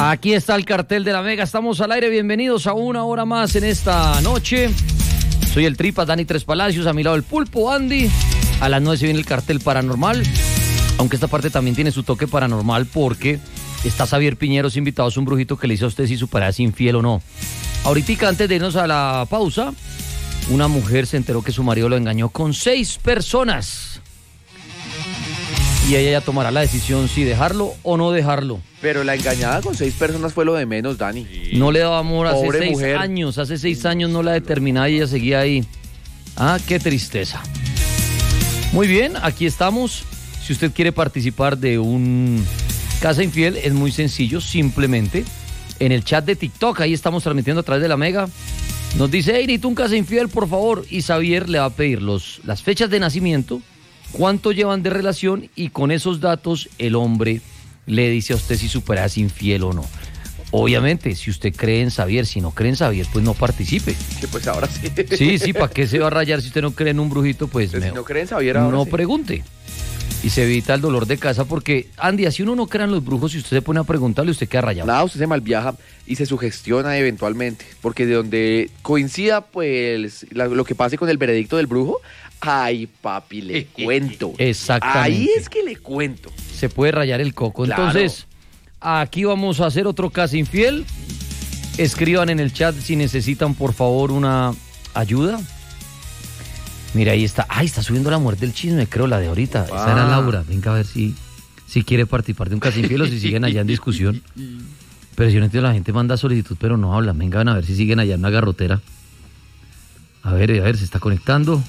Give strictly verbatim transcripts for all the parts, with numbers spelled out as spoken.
Aquí está el cartel de la Mega, estamos al aire, bienvenidos a una hora más en esta noche. Soy el Tripas, Dani Tres Palacios, a mi lado el Pulpo, Andy. A las nueve se viene el cartel paranormal, aunque esta parte también tiene su toque paranormal porque está Xavier Piñeros invitado, es un brujito que le dice a usted si su pareja es infiel o no. Ahorita, antes de irnos a la pausa, una mujer se enteró que su marido lo engañó con seis personas. Y ella ya tomará la decisión si dejarlo o no dejarlo. Pero la engañada con seis personas fue lo de menos, Dani. Sí. No le daba amor hace Pobre seis mujer. años. Hace seis años no la determinaba y ella seguía ahí. Ah, qué tristeza. Muy bien, aquí estamos. Si usted quiere participar de un Casa Infiel, es muy sencillo. Simplemente en el chat de TikTok, ahí estamos transmitiendo a través de la Mega. Nos dice, hey, necesito un Casa Infiel, por favor. Y Xavier le va a pedir los, las fechas de nacimiento, cuánto llevan de relación, y con esos datos el hombre le dice a usted si su pareja es infiel o no. Obviamente, si usted cree en Xavier, si no cree en Xavier, pues no participe. Que pues ahora sí. Sí, sí, ¿para qué se va a rayar si usted no cree en un brujito? Pues, Pero me, si no cree en Xavier ahora no sí. pregunte. Y se evita el dolor de casa porque, Andy, así uno no cree en los brujos, si usted se pone a preguntarle, usted queda rayado. Nada, usted se malviaja y se sugestiona eventualmente. Porque de donde coincida, pues, la- lo que pase con el veredicto del brujo, ay, papi, le cuento. Exactamente. Ahí es que le cuento. Se puede rayar el coco. Claro. Entonces, aquí vamos a hacer otro Casa Infiel. Escriban en el chat si necesitan, por favor, una ayuda. Mira, ahí está. Ay, está subiendo la muerte del chisme, creo, la de ahorita. Ah. Esa era Laura. Venga a ver si, si quiere participar de un Casa Infiel o si siguen allá en discusión. Pero si yo no entiendo, la gente manda solicitud, pero no hablan. Vengan a ver si siguen allá en una garrotera. A ver, a ver, se está conectando.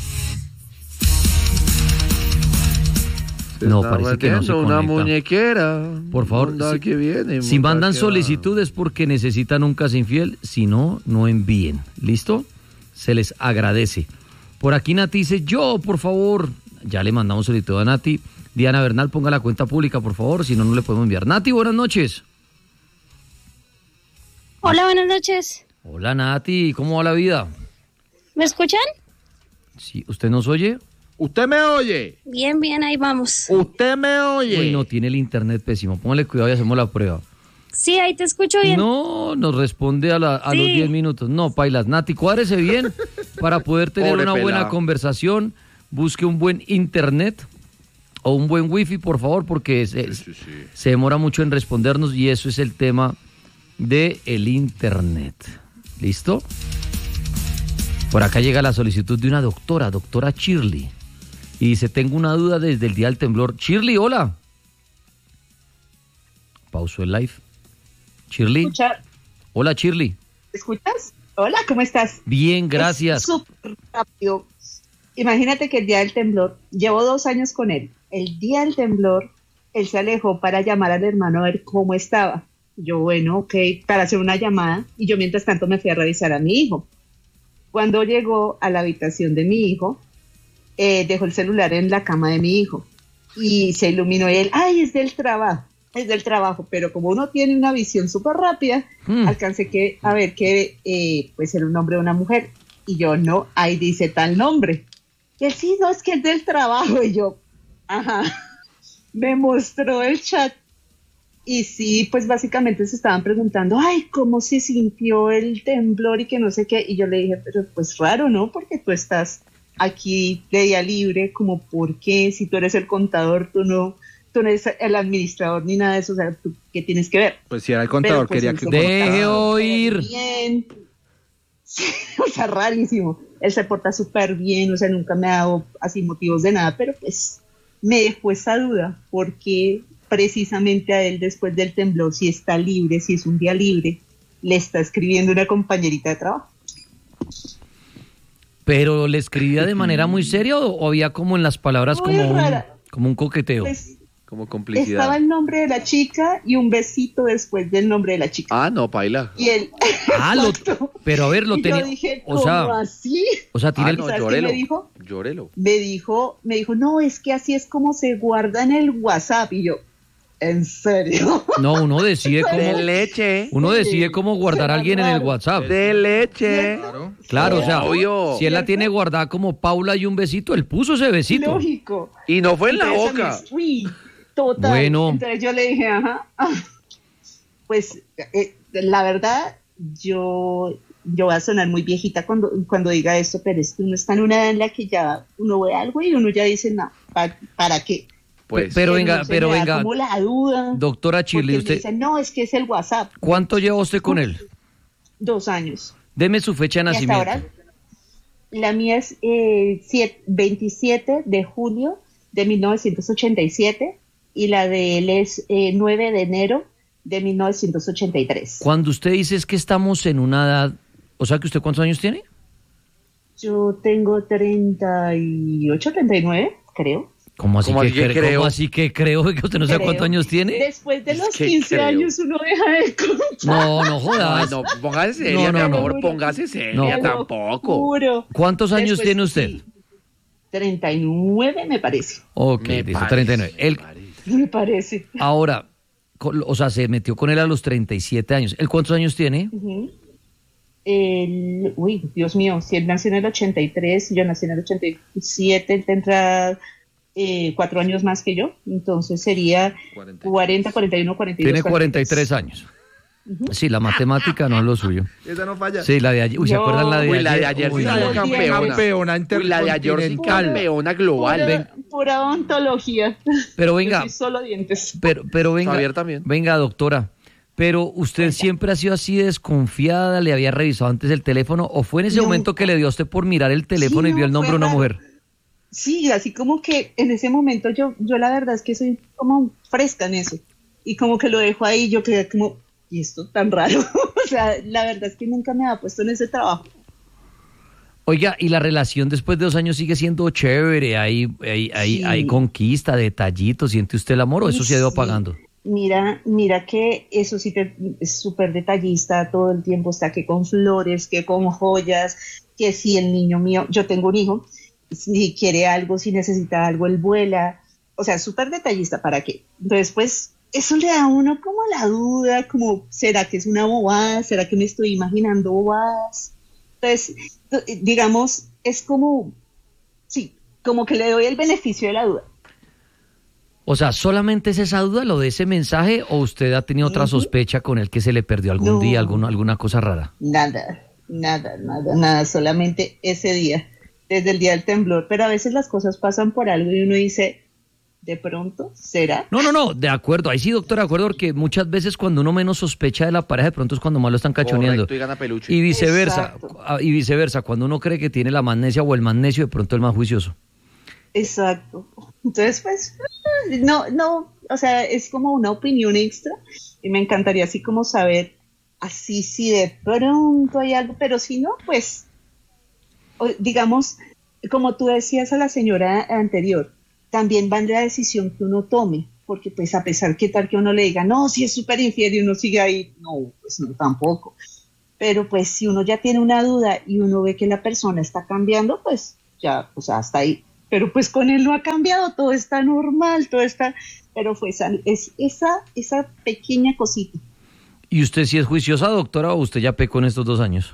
Se No, está parece que no se metiendo una conecta. muñequera. Por favor, Monda si, que viene, si monda mandan que va. solicitudes porque necesitan un Casa Infiel, si no, no envíen. ¿Listo? Se les agradece. Por aquí Nati dice, yo, por favor, ya le mandamos solicitud a Nati. Diana Bernal, ponga la cuenta pública, por favor, si no, no le podemos enviar. Nati, buenas noches. Hola, buenas noches. Hola, Nati, ¿cómo va la vida? ¿Me escuchan? Sí, ¿usted nos oye? ¿Usted me oye? Bien, bien, ahí vamos. ¿Usted me oye? Uy, no, tiene el internet pésimo. Póngale cuidado y hacemos la prueba. Sí, ahí te escucho bien. No, nos responde a, la- a Sí. los diez minutos. No, pailas. Nati, cuádrese bien para poder tener Pobre una buena pelado. conversación. Busque un buen internet o un buen wifi, por favor, porque se, Sí, sí, sí. se demora mucho en respondernos y eso es el tema del internet. ¿Listo? Por acá llega la solicitud de una doctora, doctora Shirley. Y dice, tengo una duda desde el día del temblor. Shirley, hola. Pausó el live. Shirley. Escuchar. Hola, Shirley. ¿Escuchas? Hola, ¿cómo estás? Bien, gracias. Es súper rápido. Imagínate que el día del temblor, llevo dos años con él. El día del temblor, él se alejó para llamar al hermano a ver cómo estaba. Yo, bueno, ok, para hacer una llamada. Y yo mientras tanto me fui a revisar a mi hijo. Cuando llegó a la habitación de mi hijo, eh, dejó el celular en la cama de mi hijo. Y se iluminó y él, ay, es del trabajo. Es del trabajo, pero como uno tiene una visión súper rápida, Hmm. alcancé que, a ver que eh, pues era un nombre de una mujer. Y yo, no, ahí dice tal nombre. Y él, sí, no, es que es del trabajo. Y yo, ajá, me mostró el chat. Y sí, pues básicamente se estaban preguntando, ay, ¿cómo se sintió el temblor y que no sé qué? Y yo le dije, pero pues raro, ¿no? Porque tú estás aquí de día libre, como, ¿por qué? Si tú eres el contador, tú no... tú no eres el administrador ni nada de eso, o sea, ¿tú qué tienes que ver? Pues si era el contador, Pero, pues, quería él que... se Deje porta oír. súper bien. Sí, o sea, rarísimo. Él se porta súper bien, o sea, nunca me ha dado así motivos de nada, pero pues me dejó esa duda, porque precisamente a él después del temblor, si está libre, si es un día libre, le está escribiendo una compañerita de trabajo. ¿Pero le escribía de manera muy seria o, o había como en las palabras Muy como un, rara. como un coqueteo? Pues, Como complicidad. estaba el nombre de la chica y un besito después del nombre de la chica. Ah, no, paila. Y él, Ah, lo, exacto. pero a ver, lo Y tenía... yo dije, o ¿cómo sea, así? o sea, tiene Ah, el- no, ¿Sabes qué llórelo. me dijo? Llórelo. Me dijo, me dijo, no, es que así es como se guarda en el WhatsApp. Y yo, ¿en serio? No, uno decide cómo... leche. Uno decide cómo guardar a alguien en el WhatsApp. De leche. Claro, o sea, Obvio. si él la tiene guardada como Paula y un besito, él puso ese besito. Lógico. Y no fue en la Entonces, boca. a mí, uy, total. Bueno. Entonces yo le dije, ajá. ah. pues eh, la verdad, yo, yo voy a sonar muy viejita cuando, cuando diga esto, pero es que uno está en una edad en la que ya uno ve algo y uno ya dice, no, ¿para, ¿para qué? Pues, pero venga, no se pero me da venga, como la duda, doctora porque Shirley, me usted, dicen, no, es que es el WhatsApp. ¿cuánto lleva usted con él? Dos años. Deme su fecha de Y hasta nacimiento. ahora, la mía es eh, siete, veintisiete de julio de mil novecientos ochenta y siete y la de él es eh, nueve de enero de mil novecientos ochenta y tres. Cuando usted dice es que estamos en una edad, o sea que usted ¿cuántos años tiene? Yo tengo treinta y ocho, treinta y nueve, creo. ¿Cómo así, ¿Cómo que, así que cre- creo? ¿Cómo así que creo que usted no sabe Creo. cuántos años tiene? Después de Es los que quince creo. años uno deja de contar. No, no Ay, jodas. no, póngase seria, No, no, mi no. amor, póngase seria, No. Te lo tampoco. juro. ¿Cuántos años Después, tiene usted? sí, treinta y nueve me parece. Ok, Me listo, parece, treinta y nueve. Él, parece. Me parece. ahora, con- o sea, se metió con él a los treinta y siete años. ¿Él cuántos años tiene? Ujú. El, uy, Dios mío, si él nació en el ochenta y tres, yo nací en el ochenta y siete, él tendrá eh, cuatro años más que yo, entonces sería cuarenta, cuarenta y uno, cuarenta y dos. Tiene cuarenta y tres años. Sí, la matemática no es lo suyo. Esa no falla. Sí, la de ayer. Uy, ¿se No. acuerdan la de Uy, ayer? la de ayer Uy, sí no. salió campeona. Campeona Uy, la de ayer sí intercontinental. campeona global. Pura, Ven. pura ontología. Pero Yo venga, soy solo dientes. pero, pero venga, Javier también. venga, doctora. Pero usted siempre ha sido así desconfiada, le había revisado antes el teléfono, o fue en ese Nunca. momento que le dio a usted por mirar el teléfono Sí, y vio el no, nombre de fue una raro. mujer. Sí, así como que en ese momento yo, yo la verdad es que soy como fresca en eso. Y como que lo dejo ahí, yo quedé como, ¿y esto tan raro? O sea, la verdad es que nunca me había puesto en ese trabajo. Oiga, y la relación después de dos años sigue siendo chévere, hay, hay, hay, Sí. hay conquista, detallitos, ¿siente usted el amor o eso se ha ido Sí. apagando? Mira, mira que eso sí te, es súper detallista, todo el tiempo está que con flores, que con joyas, que si el niño mío, yo tengo un hijo, si quiere algo, si necesita algo, él vuela, o sea, súper detallista, ¿para qué? Entonces, pues, eso le da a uno como la duda, como, ¿será que es una bobada? ¿Será que me estoy imaginando bobadas? Entonces, digamos, es como, sí, como que le doy el beneficio de la duda. O sea, ¿solamente es esa duda, lo de ese mensaje, o usted ha tenido otra Ujú. sospecha con el que se le perdió algún No. día, alguna, alguna cosa rara? Nada, nada, nada, nada, solamente ese día, desde el día del temblor, pero a veces las cosas pasan por algo y uno dice, de pronto, ¿será? No, no, no, de acuerdo, ahí sí, doctor, de acuerdo, porque muchas veces cuando uno menos sospecha de la pareja, de pronto es cuando más lo están cachoneando. Correcto, y gana peluche. Y viceversa, Exacto. ah, y viceversa, cuando uno cree que tiene la magnesia o el magnesio, de pronto el más juicioso. Exacto. Entonces, pues, no, no, o sea, es como una opinión extra y me encantaría así como saber, así si de pronto hay algo, pero si no, pues, o- digamos, como tú decías a la señora anterior, también va en la decisión que uno tome, porque pues a pesar que tal que uno le diga, no, si es súper infiel y uno sigue ahí, no, pues no, tampoco. Pero pues si uno ya tiene una duda y uno ve que la persona está cambiando, pues ya, o sea, hasta ahí. Pero pues con él no ha cambiado, todo está normal, todo está, pero fue esa, es esa, esa pequeña cosita. ¿Y usted sí es juiciosa, doctora, o usted ya pecó en estos dos años?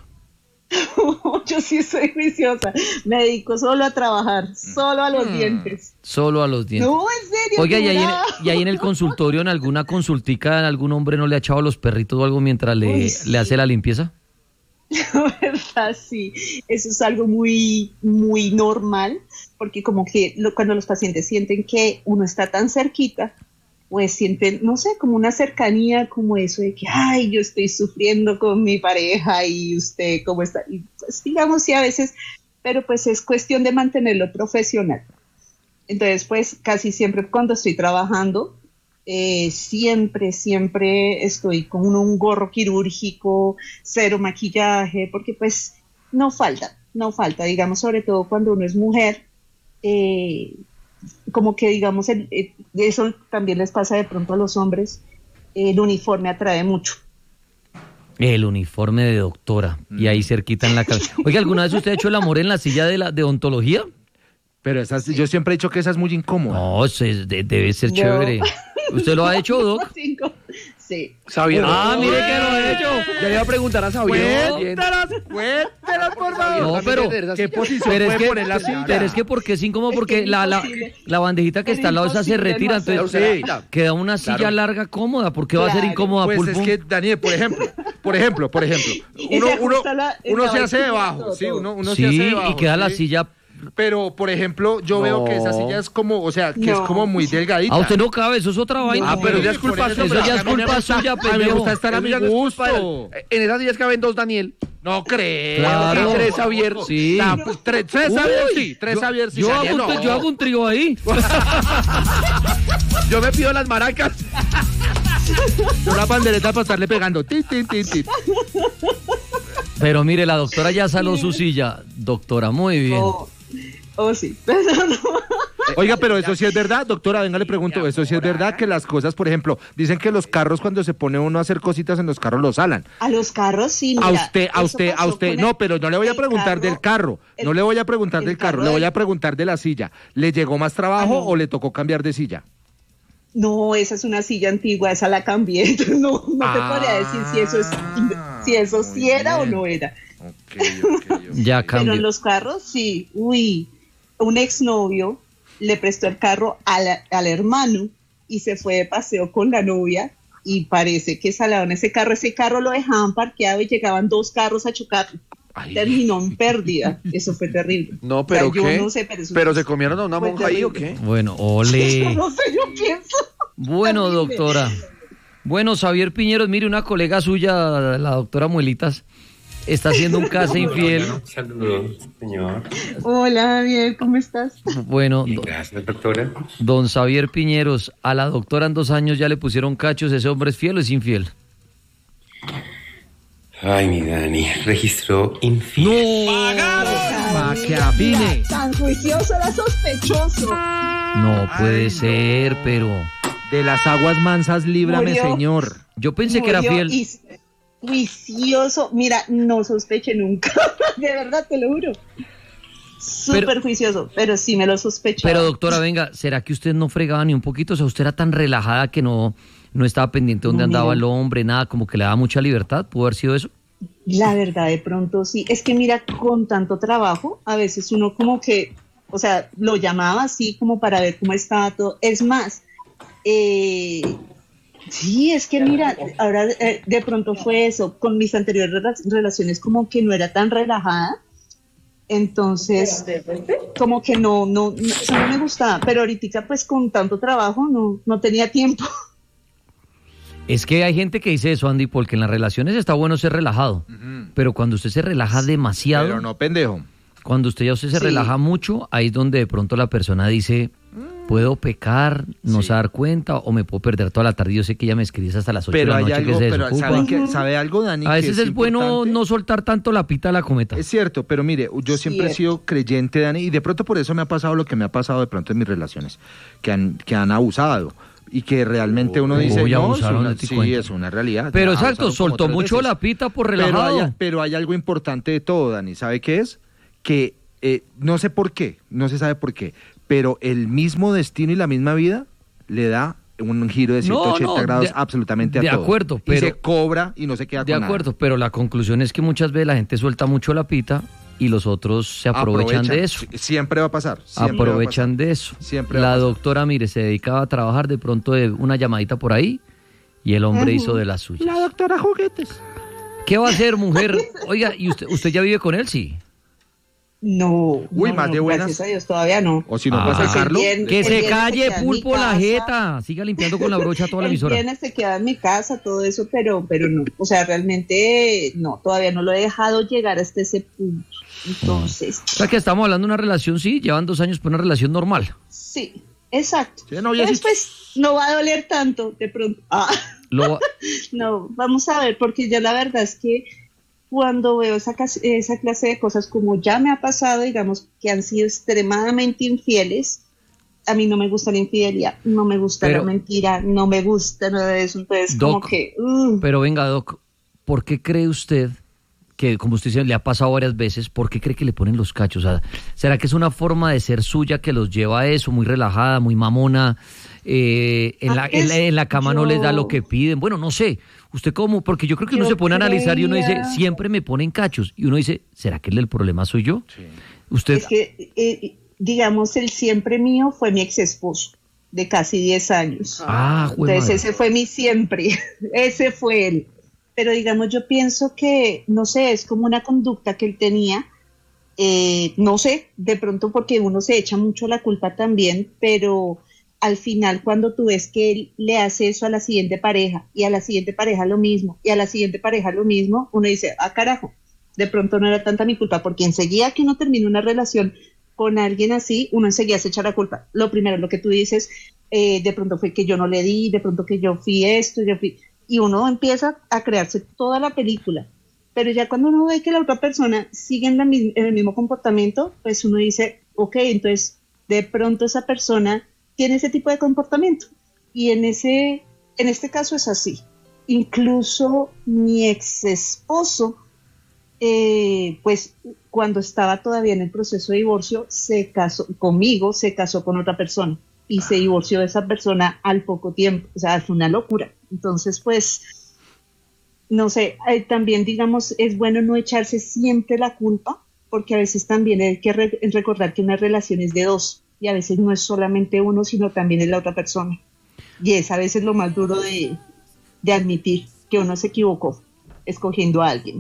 Yo sí soy juiciosa, me dedico solo a trabajar, solo a los dientes. Solo a los dientes. No, en serio. Oiga, ¿y ahí, en, jurado. y ahí en el consultorio, en alguna consultica, algún hombre no le ha echado a los perritos o algo mientras le, Uy, sí. le hace la limpieza? La verdad, sí, eso es algo muy, muy normal, porque como que lo- cuando los pacientes sienten que uno está tan cerquita, pues sienten, no sé, como una cercanía, como eso de que, ay, yo estoy sufriendo con mi pareja y usted, ¿cómo está? Y pues digamos, sí, a veces, pero pues es cuestión de mantenerlo profesional. Entonces, pues casi siempre cuando estoy trabajando, eh, siempre, siempre estoy con un gorro quirúrgico, cero maquillaje, porque pues no falta, no falta, digamos, sobre todo cuando uno es mujer, eh, como que digamos, el, eh, eso también les pasa de pronto a los hombres, el uniforme atrae mucho. El uniforme de doctora. Y ahí cerquita en la cabeza. Oiga, ¿alguna vez usted ha hecho el amor en la silla de la de odontología? Pero esa, es- yo siempre he dicho que esa es muy incómoda. No, se- de- debe ser No. chévere. ¿Usted lo ha hecho, Doc? Cinco. Sí. Xavier. Ah, mire que lo he hecho. Ya le iba a preguntar a Xavier. Cuéntanos, cuéntanos. Cuéntenos, por favor. No, pero- ¿Qué posición Pero es, puede que, poner la silla? pero es que porque es incómodo, Es que porque es la, la, imposible. la bandejita que Es está al lado esa se imposible retira, no hacerlo. entonces Sí. queda una silla Claro. larga cómoda. ¿Por qué va a ser Claro. incómoda, Pues Pulpo? es que, Daniel, por ejemplo, por ejemplo, por ejemplo, Y uno, se uno, ajusta la- en uno la se hace vajilla, debajo, todo, sí, todo. uno, uno Sí, se hace debajo. y queda la sí. silla... Pero, por ejemplo, yo veo que esa No. silla es como, o sea, que es No. como muy delgadita. A usted no cabe, eso es otra vaina. Ah, pero ya es culpa Eso suya, ya pero es a mí me culpa gusta- suya, a mí me pendejo. gusta estar a mi Eso ya no es culpa de gusto. él. En esas sillas caben dos, Daniel. No creo. Claro. Y tres Javier. Sí. Ah, pues, tres, tres Uy, Javier sí, tres yo- Javier sí. Yo, hago, Daniel, un- no. yo hago un trío ahí. Yo me pido las maracas. Una pandereta para estarle pegando. Ti, ti, ti, ti. Pero mire, la doctora ya saló su silla. Doctora, muy bien. Oh, oh, sí. Pero no. Oiga, pero eso sí es verdad, doctora, venga, le pregunto, eso sí es verdad que las cosas, por ejemplo, dicen que los carros cuando se pone uno a hacer cositas en los carros los alan. A los carros sí, A mira, usted, a eso usted, a pasó usted, con no, el- pero no le voy a el preguntar del carro, no el- le voy a preguntar el del carro, carro le voy del- a preguntar de la silla. ¿Le llegó más trabajo Ah, no. o le tocó cambiar de silla? No, esa es una silla antigua, esa la cambié. Entonces no, no te Ah, podría decir si eso es, si eso sí muy era bien. o no era. Ok, ok, ok. Ya Pero cambió. en los carros sí, uy, un exnovio le prestó el carro al, al hermano y se fue de paseo con la novia y parece que salaron ese carro, ese carro lo dejaban parqueado y llegaban dos carros a chocar. Ay. Terminó en pérdida. Eso fue terrible. No, pero O sea, ¿qué? Yo no sé, pero eso ¿Pero se comieron a una fue monja ahí o terrible. qué? Bueno, ole. No sé, yo pienso. Bueno, Terrible. doctora. Bueno, Xavier Piñeros, mire, una colega suya, la doctora Muelitas, está haciendo un caso infiel. Saludos, señor. Hola, Javier, ¿cómo estás? Bueno, Y do- gracias, doctora. don Xavier Piñeros, a la doctora en dos años ya le pusieron cachos, ¿ese hombre es fiel o es infiel? Ay, mi Dani, registró infiel. Pa' que afine. Tan juicioso era sospechoso. No puede ser, pero De las aguas mansas, líbrame, Murió. señor. yo pensé que era Murió fiel. y- Juicioso. Mira, no sospeché nunca. De verdad, te lo juro. Súper Pero- juicioso, pero sí me lo sospechaba. Pero doctora, venga, ¿será que usted no fregaba ni un poquito? O sea, usted era tan relajada que no, no estaba pendiente de dónde No, andaba mira. el hombre, nada, como que le daba mucha libertad, ¿pudo haber sido eso? La verdad, de pronto sí. Es que mira, con tanto trabajo, a veces uno como que, o sea, lo llamaba así como para ver cómo estaba todo. Es más, eh, sí, es que mira, ahora eh, de pronto fue eso. Con mis anteriores rela- relaciones como que no era tan relajada. Entonces, como que no, no, no, eso no me gustaba. Pero ahorita pues con tanto trabajo no, no tenía tiempo. Es que hay gente que dice eso, Andy, porque en las relaciones está bueno ser relajado, pero cuando usted se relaja demasiado, Pero no, pendejo. cuando usted ya usted se Sí. relaja mucho, ahí es donde de pronto la persona dice, puedo pecar, no Sí. se dar cuenta, o me puedo perder toda la tarde. Yo sé que ella me escribe hasta las ocho Pero de la hay noche algo, que se pero desocupa. ¿sabe, que- ¿sabe algo, Dani? A que veces es, bueno importante? no soltar tanto la pita a la cometa. Es cierto, pero mire, yo siempre he Cierto. sido creyente, Dani, y de pronto por eso me ha pasado lo que me ha pasado de pronto en mis relaciones, que han, que han abusado. Y que realmente uno dice, Uy, no, es abusaron una, de ti, sí, cuenta. es una realidad. Pero Ya exacto, abusaron como soltó tres mucho veces. la pita por Pero relajado. hay, pero hay algo importante de todo, Dani, ¿sabe qué es? Que eh, no sé por qué, no se sabe por qué, pero el mismo destino y la misma vida le da un giro de ciento ochenta No, no, grados de- absolutamente a de todo. acuerdo, Y pero- se cobra y no se queda De con acuerdo, pero la conclusión es que muchas veces la gente suelta mucho la pita y los otros se nada. aprovechan, de eso. Sie- Siempre va a pasar. siempre va a Aprovechan de eso. Siempre va a La pasar. doctora, mire, se dedicaba a trabajar de pronto de una llamadita por ahí y el hombre hizo de las suyas. La doctora Juguetes. ¿Qué va a hacer, mujer? Oiga, ¿y usted, usted ya vive con él? Sí. No. Uy, no, más no, de buenas. Gracias a Dios, todavía no. O si no, Ah. para Pues el sacarlo. bien- Que el se viernes calle, queda en mi pulpo, la casa. jeta. Siga limpiando con la brocha toda la El emisora. viernes se queda en mi casa, todo eso, pero, pero no. O sea, realmente no, todavía no lo he dejado llegar hasta ese punto. Entonces, O sea, que estamos hablando de una relación, sí, llevan dos años por una relación normal. sí, exacto. Sí, no, ya sí- Después no va a doler tanto de pronto. Ah, Lo, no, vamos a ver, porque ya la verdad es que cuando veo esa, cas- esa clase de cosas, como ya me ha pasado, digamos, que han sido extremadamente infieles, a mí no me gusta la infidelidad, no me gusta Pero- la mentira, no me gusta nada de eso. Entonces, como Doc, que... uh, pero venga, Doc, ¿por qué cree usted que, como usted dice, le ha pasado varias veces, por qué cree que le ponen los cachos? O sea, ¿será que es una forma de ser suya que los lleva a eso, muy relajada, muy mamona? eh, en, la, en, la, en la cama yo, no les da lo que piden. Bueno, no sé. ¿Usted cómo? Porque yo creo que uno se pone a analizar y uno dice, siempre me ponen cachos. Y uno dice, ¿será que el del problema soy yo? Sí. Usted... Es que, eh, digamos, el siempre mío fue mi ex esposo, de casi diez años. Ah, jue Entonces madre. ese fue mi siempre, ese fue él. Pero digamos, yo pienso que, no sé, es como una conducta que él tenía, eh, no sé, de pronto porque uno se echa mucho la culpa también, pero al final cuando tú ves que él le hace eso a la siguiente pareja, y a la siguiente pareja lo mismo, y a la siguiente pareja lo mismo, uno dice, ah, carajo, de pronto no era tanta mi culpa, porque enseguida que uno termina una relación con alguien así, uno enseguida se echa la culpa. Lo primero, lo que tú dices, eh, de pronto fue que yo no le di, de pronto que yo fui esto, yo fui... Y uno empieza a crearse toda la película. Pero ya cuando uno ve que la otra persona sigue en, la, en el mismo comportamiento, pues uno dice, ok, entonces de pronto esa persona tiene ese tipo de comportamiento. Y en, ese, en este caso es así. Incluso mi ex esposo, eh, pues cuando estaba todavía en el proceso de divorcio, se casó conmigo, se casó con otra persona y se divorció de esa persona al poco tiempo. O sea, es una locura. Entonces, pues, no sé, eh, también digamos, es bueno no echarse siempre la culpa, porque a veces también hay que re- recordar que una relación es de dos, y a veces no es solamente uno, sino también es la otra persona. Y es a veces lo más duro de, de admitir que uno se equivocó escogiendo a alguien.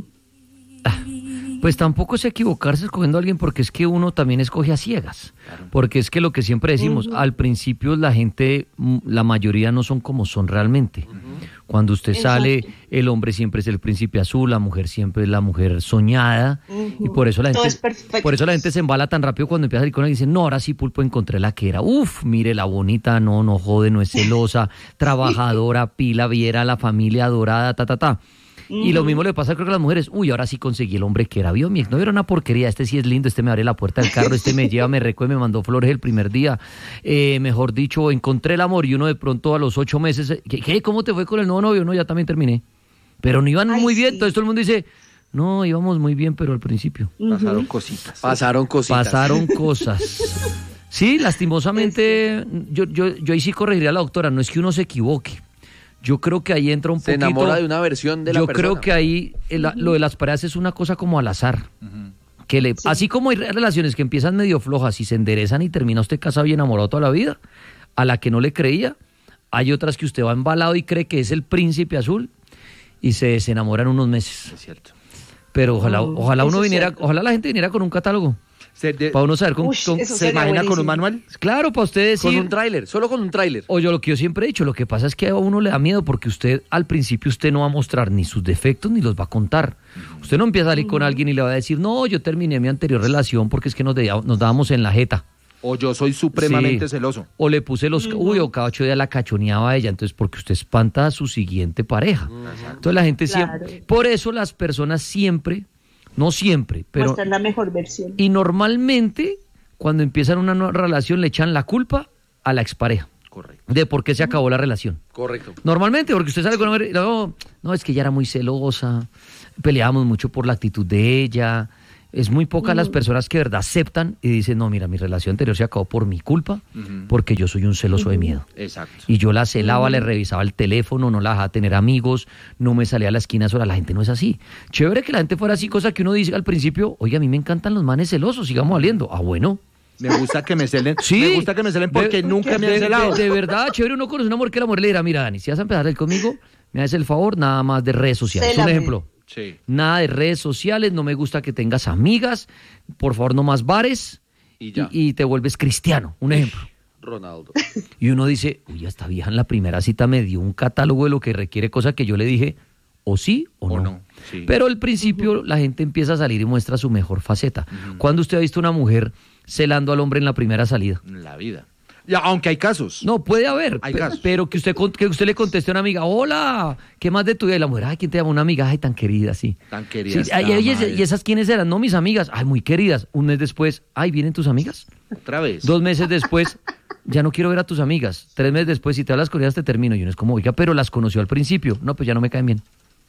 Pues tampoco es equivocarse escogiendo a alguien, porque es que uno también escoge a ciegas. Claro. Porque es que lo que siempre decimos, uh-huh. al principio la gente, la mayoría no son como son realmente. Uh-huh. Cuando usted Exacto. sale, el hombre siempre es el príncipe azul, la mujer siempre es la mujer soñada. Uh-huh. Y por eso la gente, por eso la gente se embala tan rápido cuando empieza a salir con alguien y dice, no, ahora sí, Pulpo, encontré la que era. Uf, mire la bonita, no, no jode, no es celosa, trabajadora, pila, viera la familia adorada, ta, ta, ta. Uh-huh. Y lo mismo le pasa creo que a las mujeres, uy, ahora sí conseguí el hombre que era, vio, mi exnovio era una porquería, este sí es lindo, este me abre la puerta del carro, este me lleva, me recoge, me mandó flores el primer día, eh, mejor dicho, encontré el amor, y uno de pronto a los ocho meses, ¿qué, qué cómo te fue con el nuevo novio? No, ya también terminé, pero no iban Ay, muy bien, sí. Entonces todo el mundo dice, no, íbamos muy bien, pero al principio. Uh-huh. Pasaron cositas. Pasaron cositas. Pasaron cosas. Sí, lastimosamente, yo, yo, yo ahí sí corregiría a la doctora, no es que uno se equivoque. Yo creo que ahí entra un se poquito... Se enamora de una versión de la yo persona. Yo creo que ahí el, uh-huh. lo de las parejas es una cosa como al azar. Uh-huh. Que le, sí. Así como hay relaciones que empiezan medio flojas y se enderezan y termina usted casado y enamorado toda la vida, a la que no le creía, hay otras que usted va embalado y cree que es el príncipe azul y se desenamora en unos meses. Es cierto. Pero ojalá, uh, ojalá uno viniera, ojalá la gente viniera con un catálogo. Se de, para uno saber con, ush, con, se imagina buenísimo. Con un manual. Claro, para usted decir. Con un tráiler, solo con un tráiler. O yo lo que yo siempre he dicho, lo que pasa es que a uno le da miedo porque usted al principio usted no va a mostrar ni sus defectos ni los va a contar. Uh-huh. Usted no empieza a salir uh-huh. con alguien y le va a decir, no, yo terminé mi anterior relación porque es que nos, de, nos dábamos en la jeta. O yo soy supremamente sí. celoso. O le puse los... Uh-huh. Uy, o cada ocho días la cachoneaba a ella. Entonces, porque usted espanta a su siguiente pareja. Uh-huh. Entonces la gente claro. siempre... Por eso las personas siempre, no siempre, pero... muestran la mejor versión. Y normalmente... Cuando empiezan una nueva relación le echan la culpa a la expareja. Correcto. De por qué se acabó la relación. Correcto. Normalmente, porque usted sale con una mujer y no, no, es que ella era muy celosa, peleábamos mucho por la actitud de ella. Es muy pocas uh-huh. las personas que de verdad aceptan y dicen, no, mira, mi relación anterior se acabó por mi culpa, uh-huh. porque yo soy un celoso uh-huh. de miedo. Exacto. Y yo la celaba, uh-huh. le revisaba el teléfono, no la dejaba tener amigos, no me salía a la esquina sola. La gente no es así. Chévere que la gente fuera así, cosa que uno dice al principio, oye, a mí me encantan los manes celosos, sigamos saliendo. Ah, bueno. Me gusta que me celen, sí, me gusta que me celen porque de, nunca me han han celado. De, de verdad, chévere, uno conoce una mujer que la mujer le dirá, mira, Dani, si vas a empezar a salir conmigo, me haces el favor, nada más de redes sociales. Célame. Un ejemplo. Sí. Nada de redes sociales, no me gusta que tengas amigas, por favor, no más bares y, ya. y, y te vuelves cristiano. Un ejemplo. Ronaldo. Y uno dice, uy, esta vieja en la primera cita me dio un catálogo de lo que requiere, cosa que yo le dije, o sí o, o no. no sí. Pero al principio uh-huh. la gente empieza a salir y muestra su mejor faceta. Uh-huh. ¿Cuándo usted ha visto una mujer celando al hombre en la primera salida? En la vida. Ya, aunque hay casos. No, puede haber. Hay pe- casos. Pero que usted, que usted le conteste a una amiga, hola, ¿qué más de tu vida? Y la mujer, ay, ¿quién te llama? Una amiga, ay, tan querida, sí. Tan querida. Sí, ay, ay, y esas quiénes eran, no mis amigas, ay, muy queridas. Un mes después, ay, ¿vienen tus amigas? Otra vez. Dos meses después, ya no quiero ver a tus amigas. Tres meses después, si te hablas con ellas, te termino. Y uno es como, oiga, pero las conoció al principio. No, pues ya no me caen bien.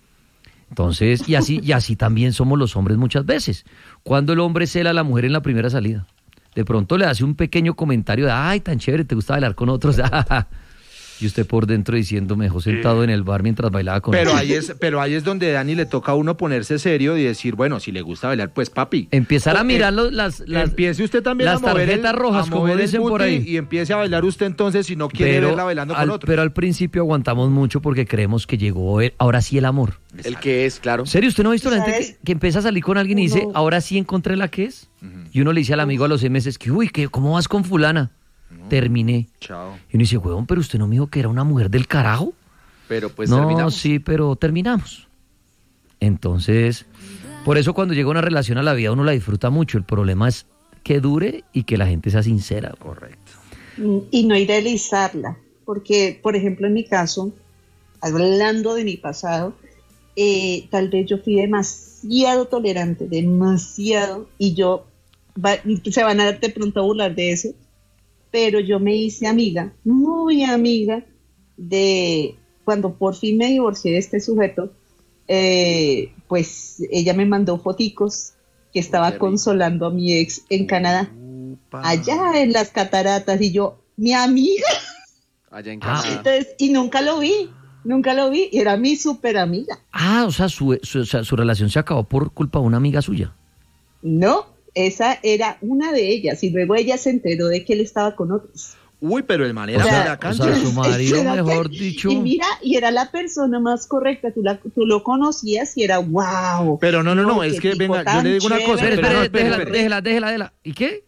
Entonces, y así, y así también somos los hombres muchas veces. Cuando el hombre cela a la mujer en la primera salida, de pronto le hace un pequeño comentario de, ay, tan chévere, te gusta bailar con otros. Y usted por dentro diciendo, me dejó sentado en el bar mientras bailaba con Pero él. ahí es, pero ahí es donde Dani le toca a uno ponerse serio y decir, bueno, si le gusta bailar, pues papi. Empezar a O- mirar eh, los, las, las... empiece usted también las a mover tarjetas el- rojas, a como mover el dicen por booty ahí. y empiece a bailar usted entonces si no quiere verla bailando al, con otro. pero al principio aguantamos mucho porque creemos que llegó el- ahora sí el amor. El que es, claro. ¿En serio? ¿Usted no ha visto la gente ¿Sabes? que, que empieza a salir con alguien y dice, Uno- ahora sí encontré la que es? Y uno le dice al amigo a los seis meses que, uy, que, ¿cómo vas con fulana? Terminé. Chao. Y uno dice, huevón, pero usted no me dijo que era una mujer del carajo. Pero pues no, terminamos. sí, pero terminamos. Entonces, por eso cuando llega una relación a la vida uno la disfruta mucho. El problema es que dure y que la gente sea sincera. Correcto. Y no idealizarla, porque, por ejemplo, en mi caso, hablando de mi pasado, eh, tal vez yo fui demasiado tolerante, demasiado, y yo, va- se van a de pronto a burlar de eso, pero yo me hice amiga, muy amiga, de cuando por fin me divorcié de este sujeto, eh, pues ella me mandó foticos que estaba rico. consolando a mi ex en Canadá, Upa. allá en las cataratas, y yo, mi amiga, Allá en Ah. Canadá. entonces, y nunca lo vi, nunca lo vi, y era mi súper amiga. Ah, o sea, su, su, o sea, su relación se acabó por culpa de una amiga suya. No, esa era una de ellas, y luego ella se enteró de que él estaba con otros. Uy, pero el man era O sea, mera o cancha. sea, su marido, Espérate. mejor dicho. Y mira, y era la persona más correcta, tú, la, tú lo conocías y era wow. Pero no, no, no, es que, venga, yo le digo una cosa, Espere, pero espere, no, espere, déjela, espere. déjela, déjela, déjela. ¿Y qué?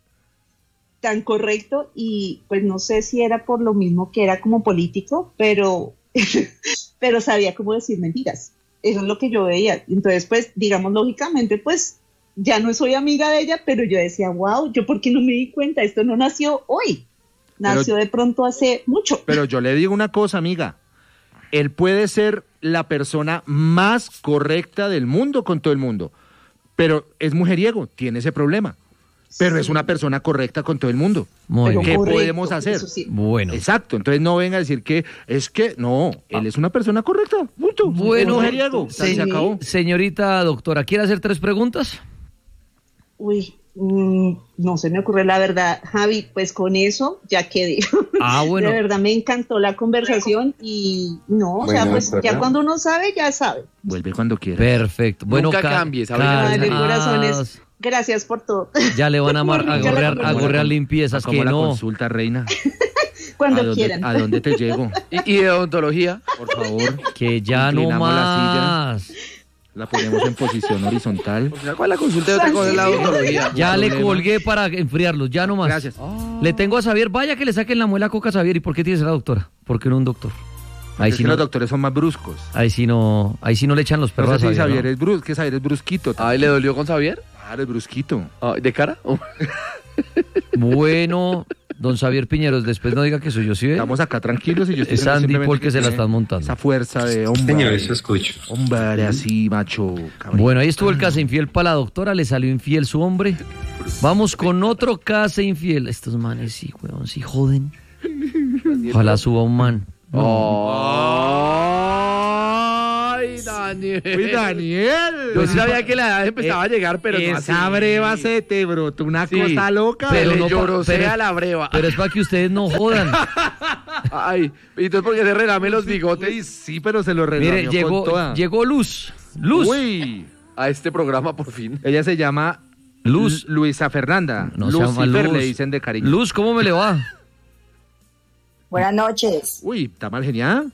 Tan correcto, y pues no sé si era por lo mismo que era como político, pero, pero sabía cómo decir mentiras. Eso es lo que yo veía. Entonces, pues, digamos, lógicamente, pues, ya no soy amiga de ella, pero yo decía, wow, ¿yo por qué no me di cuenta? Esto no nació hoy, nació de pronto hace mucho. Pero yo le digo una cosa, amiga. Él puede ser la persona más correcta del mundo con todo el mundo, pero es mujeriego, tiene ese problema. Pero Sí. es una persona correcta con todo el mundo. Muy Pero bien. ¿Qué correcto, podemos hacer? eso sí. Bueno. Exacto, entonces no venga a decir que es que no, él es una persona correcta, punto. Bueno, es mujeriego, se- se acabó. Señorita doctora, ¿quiere hacer tres preguntas? Uy, mm, no se me ocurre la verdad, Javi, pues con eso ya quedé. Ah, bueno. De verdad me encantó la conversación y no, o sea, Bueno, pues ya doctora. cuando uno sabe, ya sabe. Vuelve cuando quiera. Perfecto. Bueno, Nunca ca- cambies, abre ca- la Vale, Ah. corazones, gracias por todo. Ya le van a, mar- a Ya la gorrear, a conversación. gorrear limpiezas, Como que la no. consulta, reina. Cuando ¿A dónde, quieran. ¿A dónde te llego? Y, y de odontología. Por favor, Que ya no Inclinamos la más. la ponemos en posición horizontal. Pues, ¿cuál es la consulta de otra cosa es la odontología? Ya No le problema. colgué para enfriarlos, ya no más. Gracias. Le tengo a Xavier, vaya que le saquen la muela a Coca a Xavier. ¿Y por qué tienes a la doctora? ¿Por qué no un doctor? Ahí Es sí que no, los doctores son más bruscos. ahí sí no, ahí sí no le echan los perros No sé a si Xavier, Xavier ¿no? es brusco, que Xavier es brusquito. Ay, ¿le dolió con Xavier? Claro, es brusquito. Ah, ¿de cara? Bueno, don Xavier Piñeros, después no diga que soy yo, ¿sí ve? Estamos acá tranquilos y yo estoy Es diciendo Andy simplemente Paul que se la tiene están montando. Esa fuerza de hombre. Señor, eso escucho. Hombre, así, macho. cabrón. Bueno, ahí estuvo el caso infiel para la doctora, le salió infiel su hombre. Vamos con otro caso infiel. Estos manes sí, weón, sí joden. Ojalá suba un man. ¡Ay, Daniel! Uy, Daniel. Yo sí sabía que la edad empezaba a llegar, pero no así. Esa breva se te brotó una Sí. cosa loca. Pero Pero le no pa- lloró pero- sea la breva. Pero es para que ustedes no jodan. Ay, ¿y entonces por qué se relame los bigotes Uy, sí, pero se lo relamió Mire, con llegó, toda. llegó Luz. Luz. Uy. a este programa por fin? Ella se llama Luz. Lu- Luisa Fernanda. No se llama Lucifer Luz. le dicen de cariño. Luz, ¿cómo me le va? Buenas noches. Uy, está mal genial.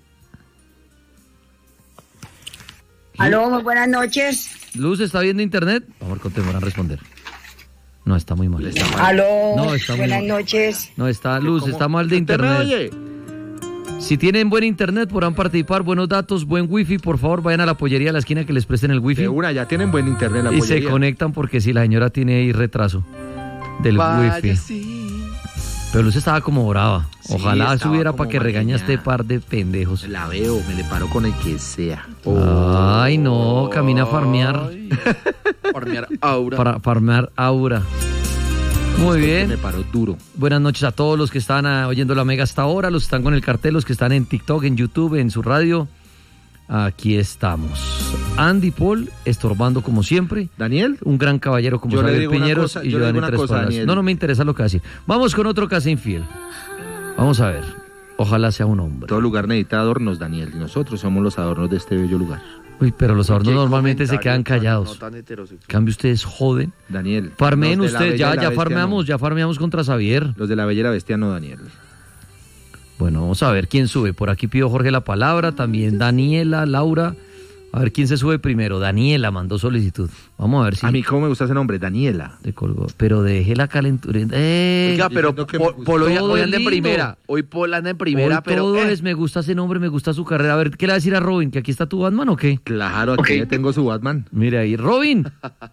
Aló, muy buenas noches. Luz, ¿está viendo internet? Por favor, contemporan a responder. No, está muy mal. Está mal. Aló, No, está muy buenas mal. noches. No, está Luz, ¿Cómo? está mal de ¿Usted me internet. oye? Si tienen buen internet, podrán participar, buenos datos, buen wifi, por favor, vayan a la pollería de la esquina que les presten el wifi. De una, ya tienen buen internet en la Y se pollería. conectan porque si la señora tiene ahí retraso del Vaya, wifi. sí. Pero Luz estaba como brava. Sí, Ojalá estaba subiera como para que regañe a este malgeniada. par de pendejos. La veo, me le paro con el que sea. Ay, no, camina a farmear. Ay, farmear aura. Para farmear aura. Muy bien. Me paró duro. Buenas noches a todos los que están ah, oyendo la Mega hasta ahora, los que están con el cartel, los que están en TikTok, en YouTube, en su radio. Aquí estamos. Andy Paul, estorbando como siempre. Daniel, Un gran caballero como Yo le Xavier digo una Piñeros cosa- y yo yo le Dani digo una Tres cosa, Palas. Daniel. No, no me interesa lo que va a decir. Vamos con otro caso infiel. Vamos a ver. Ojalá sea un hombre. Todo lugar necesita adornos, Daniel, y nosotros somos los adornos de este bello lugar. Uy, pero los adornos Qué normalmente se comentario quedan tan- callados. No tan heterosexual. Cambio, ustedes joden. Daniel. Farmeen los de la ustedes, Bella ya, y la ya Bestia farmeamos, no. ya farmeamos contra Xavier. Los de la Bella y la Bestia no, Daniel. Bueno, vamos a ver quién sube. Por aquí pidió Jorge la palabra, también Daniela, Laura. A ver quién se sube primero. Daniela mandó solicitud. Vamos a ver si A mí, ¿cómo me gusta ese nombre? Daniela. te colgó. Pero dejé la calentura. Eh, Oiga, pero diciendo que me Pol, gusta. Pol hoy, Todo hoy es anda en lindo. primera. Hoy Pol anda en primera, hoy pero... todo eh, es, me gusta ese nombre, me gusta su carrera. A ver, ¿qué le va a decir a Robin? ¿Que aquí está tu Batman o qué? Claro, aquí ya tengo su Batman. Mira ahí, Robin.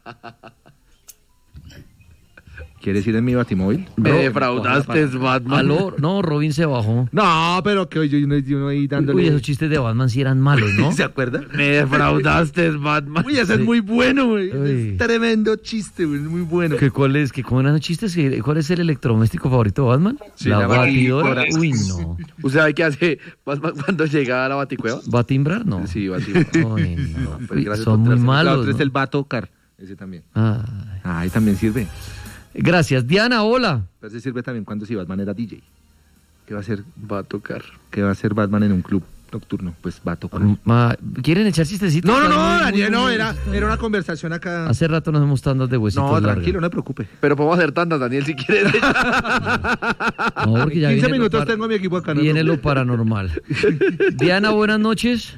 ¿Quieres ir en mi batimóvil? Me Ro- defraudaste, Batman. Aló, no, Robin se bajó. No, pero que yo, yo, yo ahí dándole... Uy, esos chistes de Batman sí eran malos, ¿no? ¿Se acuerda? Me defraudaste, Batman. Uy, ese Sí. es muy bueno, güey. Uy. Es tremendo chiste, güey. Es muy bueno. ¿Qué, ¿Cuál es? ¿Qué, ¿Cómo eran los chistes? ¿Qué- ¿Cuál es el electrodoméstico favorito de Batman? Sí, la la batidora. batidora. Uy, no. ¿Usted sabe qué hace Batman cuando llega a la baticueva? ¿Batimbrar? No. Sí, baticueva. Uy, no. Pues Uy, gracias son por muy traerse. La malos. otra es ¿no? el Bato Car. Ese también. Ay. Ahí también sirve. Gracias. Diana, hola. Pero ese sirve también cuando si Batman era D J. ¿Qué va a hacer? Va a tocar. ¿Qué va a hacer Batman en un club nocturno? Pues va a tocar. Ma- ¿Quieren echar chistecitos? No, no, Están no, muy, muy, Daniel, no, muy- era, era una conversación acá. Hace rato nos hemos tandas de huesitos No, largas. tranquilo, no se preocupe. Pero podemos hacer tantas, Daniel, si quieres. No, porque ya quince viene lo minutos par- tengo mi equipo acá. ¿no? Viene lo paranormal. Diana, buenas noches.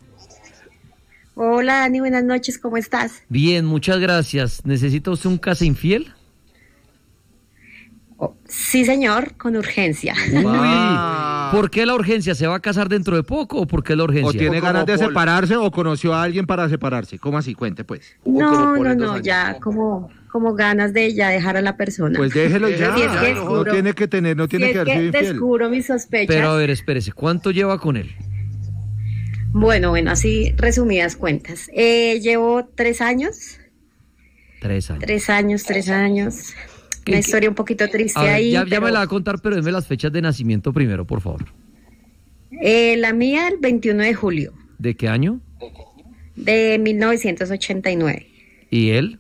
Hola, Dani, buenas noches, ¿cómo estás? Bien, muchas gracias. ¿Necesita usted un casa infiel? Oh, sí, señor, con urgencia. Uy, Ah. ¿por qué la urgencia? ¿Se va a casar dentro de poco o por qué la urgencia? O tiene como ganas de Paul. separarse o conoció a alguien para separarse. ¿Cómo así? Cuente, pues. como No, por no, en dos no, años. ya como, como ganas de ya dejar a la persona. Pues déjelo ya. Si es que no juro. tiene que tener, no Si tiene es que haber sido que infiel. descubro mis sospechas. Pero a ver, espérese, ¿cuánto lleva con él? Bueno, bueno, así resumidas cuentas. Eh, llevo tres años, Tres años. tres años, tres años. ¿Qué- Una qué? historia un poquito triste A ver, ahí. ya, ya pero, me la va a contar, pero deme las fechas de nacimiento primero, por favor. eh, la mía el veintiuno de julio ¿De qué año? de mil novecientos ochenta y nueve. ¿Y él?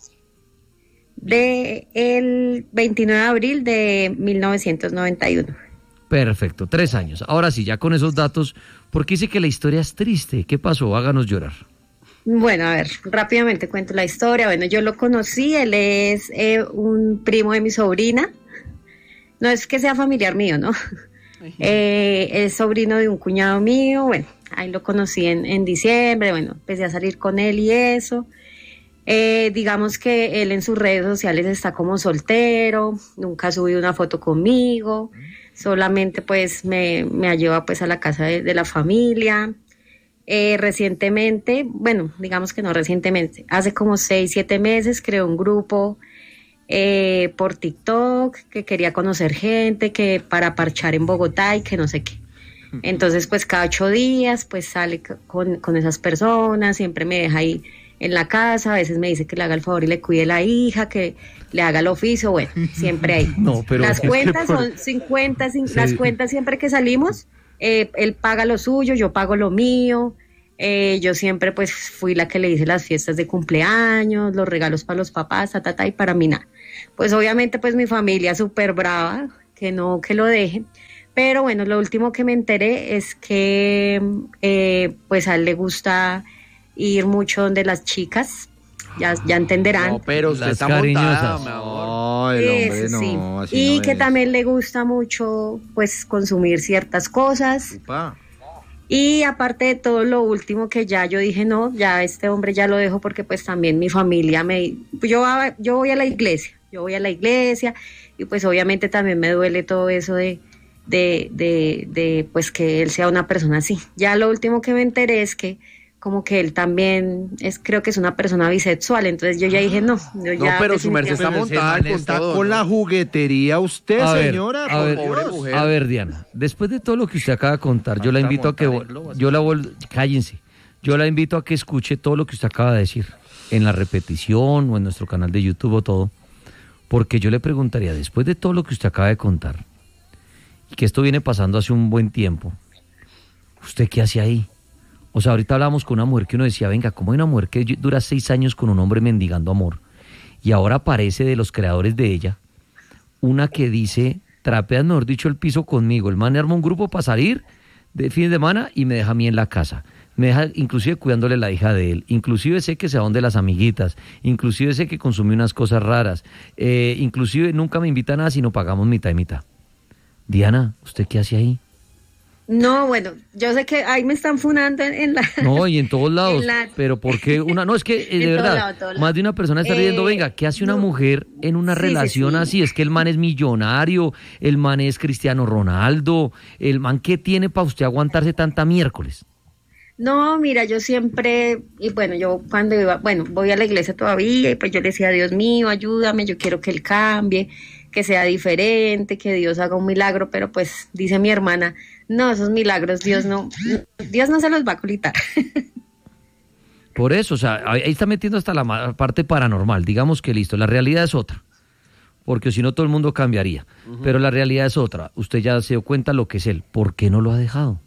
De el veintinueve de abril de mil novecientos noventa y uno. Perfecto, tres años. Ahora sí, ya con esos datos, porque dice que la historia es triste. ¿Qué pasó? Háganos llorar. Bueno, a ver, rápidamente cuento la historia. Bueno, yo lo conocí, él es eh, un primo de mi sobrina. No es que sea familiar mío, ¿no? Eh, es sobrino de un cuñado mío. Bueno, ahí lo conocí en, en diciembre. Bueno, empecé a salir con él y eso. Eh, digamos que él en sus redes sociales está como soltero, nunca ha subido una foto conmigo, solamente pues me, me lleva pues a la casa de, de la familia. Eh, recientemente, bueno, digamos que no recientemente, hace como seis, siete meses creó un grupo eh, por TikTok que quería conocer gente, que para parchar en Bogotá y que no sé qué. Entonces pues cada ocho días pues sale c- con, con esas personas, siempre me deja ahí en la casa, a veces me dice que le haga el favor y le cuide la hija, que le haga el oficio, bueno, siempre ahí. No, pero las es que cuentas por- son cincuenta, cin- Sí. las cuentas siempre que salimos, eh, él paga lo suyo, yo pago lo mío, eh, yo siempre pues fui la que le hice las fiestas de cumpleaños, los regalos para los papás, ta, ta, ta, y para mí nada. Pues obviamente pues mi familia súper brava, que no, que lo dejen. Pero bueno, lo último que me enteré es que eh, pues a él le gusta ir mucho donde las chicas, ya, ya entenderán. No, pero usted Las está montada, cariñosas. mi amor. No, el hombre Eso sí. no, así Y no que es. también le gusta mucho pues consumir ciertas cosas. Upa. Y aparte de todo lo último que ya yo dije, no, ya este hombre ya lo dejo porque pues también mi familia me... Yo, a- yo voy a la iglesia, yo voy a la iglesia y pues obviamente también me duele todo eso de, de, de, de pues que él sea una persona así. Ya lo último que me enteré es que como que él también es, creo que es una persona bisexual, entonces yo ya dije, no, yo No, ya pero su merced está Pero ese montada man con está todo, con ¿no? la juguetería usted, A ver, señora. a ver, pobre mujer. a ver, Diana, después de todo lo que usted acaba de contar, yo la Falta invito a que, montar en globos. yo la vuel- cállense, yo la invito a que escuche todo lo que usted acaba de decir, en la repetición o en nuestro canal de YouTube o todo, porque yo le preguntaría, después de todo lo que usted acaba de contar, y que esto viene pasando hace un buen tiempo, ¿usted qué hace ahí? O sea, ahorita hablábamos con una mujer que uno decía, venga, ¿cómo hay una mujer que dura seis años con un hombre mendigando amor? Y ahora aparece de los creadores de ella una que dice trapean, mejor dicho, el piso conmigo. El man arma un grupo para salir de fin de semana y me deja a mí en la casa. Me deja inclusive cuidándole la hija de él. Inclusive sé que se va donde las amiguitas. Inclusive sé que consume unas cosas raras. Eh, inclusive nunca me invita a nada, sino pagamos mitad y mitad. Diana, ¿usted qué hace ahí? No, bueno, yo sé que ahí me están funando en, en la... No, y en todos lados. en la- Pero ¿por qué una? No, es que eh, de En todo verdad, lado, todo lado. más de una persona está diciendo, Eh, venga, ¿qué hace una no. mujer en una Sí, sí, relación sí. así? Es que el man es millonario, el man es Cristiano Ronaldo, el man, ¿qué tiene para usted aguantarse tanta miércoles? No, mira, yo siempre, y bueno, yo cuando iba, bueno, voy a la iglesia todavía, y pues yo le decía, Dios mío, ayúdame, yo quiero que Él cambie, que sea diferente, que Dios haga un milagro, pero pues dice mi hermana, no, esos milagros Dios no, Dios no se los va a colitar. Por eso, o sea, ahí ahí está metiendo hasta la ma- parte paranormal. Digamos que listo, la realidad es otra. Porque si no, todo el mundo cambiaría. Pero la realidad es otra. Usted ya se dio cuenta lo que es él. ¿Por qué no lo ha dejado?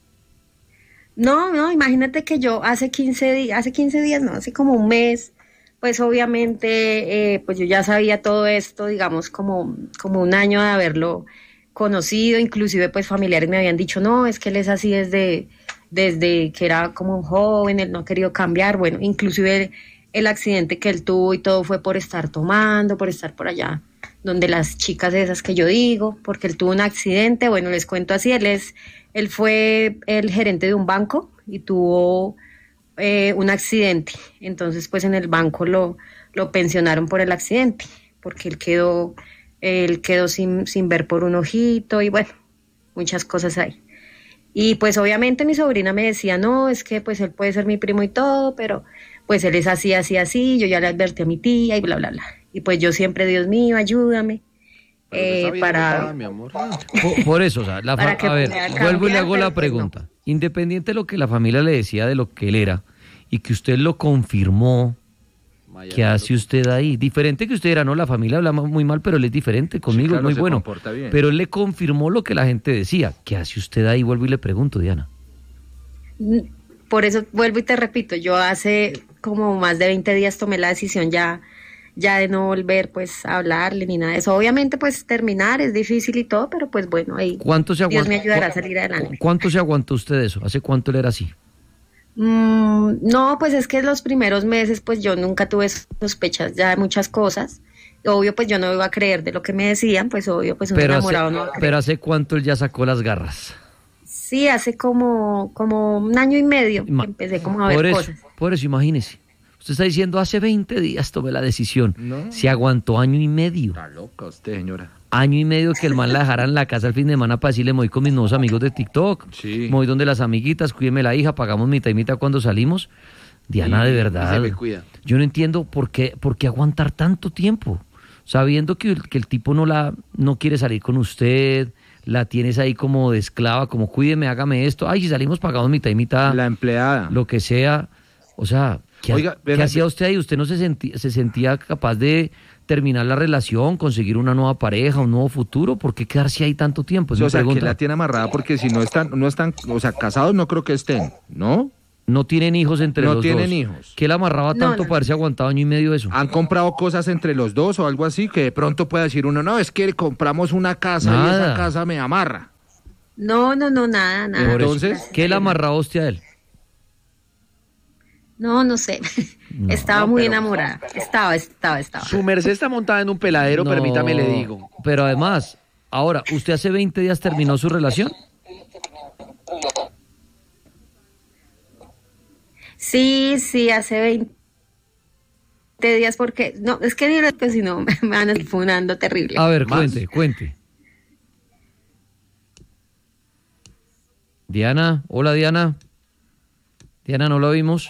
No, no, imagínate que yo hace quince días, hace quince días, no, hace como un mes, pues obviamente, eh, pues yo ya sabía todo esto, digamos, como, como un año de haberlo conocido, inclusive pues familiares me habían dicho, no, es que él es así desde, desde que era como un joven, él no ha querido cambiar, bueno, inclusive el, el accidente que él tuvo y todo fue por estar tomando, por estar por allá, donde las chicas esas que yo digo, porque él tuvo un accidente, bueno, les cuento así, él es, él fue el gerente de un banco y tuvo eh, un accidente, entonces pues en el banco lo, lo pensionaron por el accidente, porque él quedó, él quedó sin, sin ver por un ojito y bueno, muchas cosas ahí. Y pues obviamente mi sobrina me decía, no, es que pues él puede ser mi primo y todo, pero pues él es así, así, así, yo ya le advertí a mi tía y bla, bla, bla. Y pues yo siempre, Dios mío, ayúdame. Pero usted eh, está bien para... dotada, mi amor. Por, por eso, o sea, la Para fa- que a ver, pueda vuelvo y le cambiar, hago la pero pues no. pregunta. Independiente de lo que la familia le decía de lo que él era y que usted lo confirmó, Vaya, ¿qué hace usted ahí? Diferente que usted era, no, la familia habla muy mal, pero él es diferente, conmigo claro, es muy se bueno. comporta bien. Pero él le confirmó lo que la gente decía. ¿Qué hace usted ahí? Vuelvo y le pregunto, Diana. Por eso vuelvo y te repito, yo hace como más de veinte días tomé la decisión ya, ya de no volver pues a hablarle ni nada de eso. Obviamente pues terminar es difícil y todo, pero pues bueno, ahí ¿Cuánto se Dios aguantó? me ayudará a salir adelante. ¿Cuánto se aguantó usted de eso? ¿Hace cuánto él era así? Mm, no, pues es que los primeros meses pues yo nunca tuve sospechas ya de muchas cosas. Obvio pues yo no iba a creer de lo que me decían, pues obvio pues un Pero hace, enamorado no va a creer. pero ¿hace cuánto él ya sacó las garras? Sí, hace como, como un año y medio que Ma- empecé como a ver por eso, cosas. por eso, imagínese. Usted está diciendo, hace veinte días tomé la decisión. No. Se aguantó año y medio. Está loca usted, señora. Año y medio que el man la dejara en la casa el fin de semana para decirle, me voy con mis nuevos amigos de TikTok. Sí. Me voy donde las amiguitas, cuídeme la hija, pagamos mitad y mitad cuando salimos. Diana, Y- de y verdad. se me cuida. Yo no entiendo por qué, por qué aguantar tanto tiempo. Sabiendo que, el- que el tipo no la no quiere salir con usted, la tienes ahí como de esclava, como cuídeme, hágame esto. Ay, si salimos pagamos mitad y mitad, La empleada. lo que sea. O sea, ¿qué, Oiga, ¿qué venga, hacía usted ahí? ¿Usted no se sentía, se sentía capaz de terminar la relación, conseguir una nueva pareja, un nuevo futuro? ¿Por qué quedarse ahí tanto tiempo? Es o mi sea, que pregunta. la tiene amarrada porque si no están, no están, o sea, casados no creo que estén, ¿no? No tienen hijos entre No los tienen dos. hijos. ¿Qué le amarraba No, tanto no. para haberse aguantado año y medio eso? Han comprado cosas entre los dos o algo así que de pronto pueda decir uno, no, es que compramos una casa y Nada. esa casa me amarra. No, no, no, nada, nada. Por eso. entonces, ¿Qué le amarraba a usted a él? No, no sé. No, estaba no, muy pero- enamorada. Estaba, estaba, estaba. Su merced está montada en un peladero, No, permítame le digo. Pero además, ahora, ¿usted hace veinte días terminó su relación? Sí, sí, hace veinte días porque... No, es que ni lo que si no me van a estar funando terrible. A ver, Más. cuente, cuente. Diana, hola Diana. Diana, ¿no la vimos?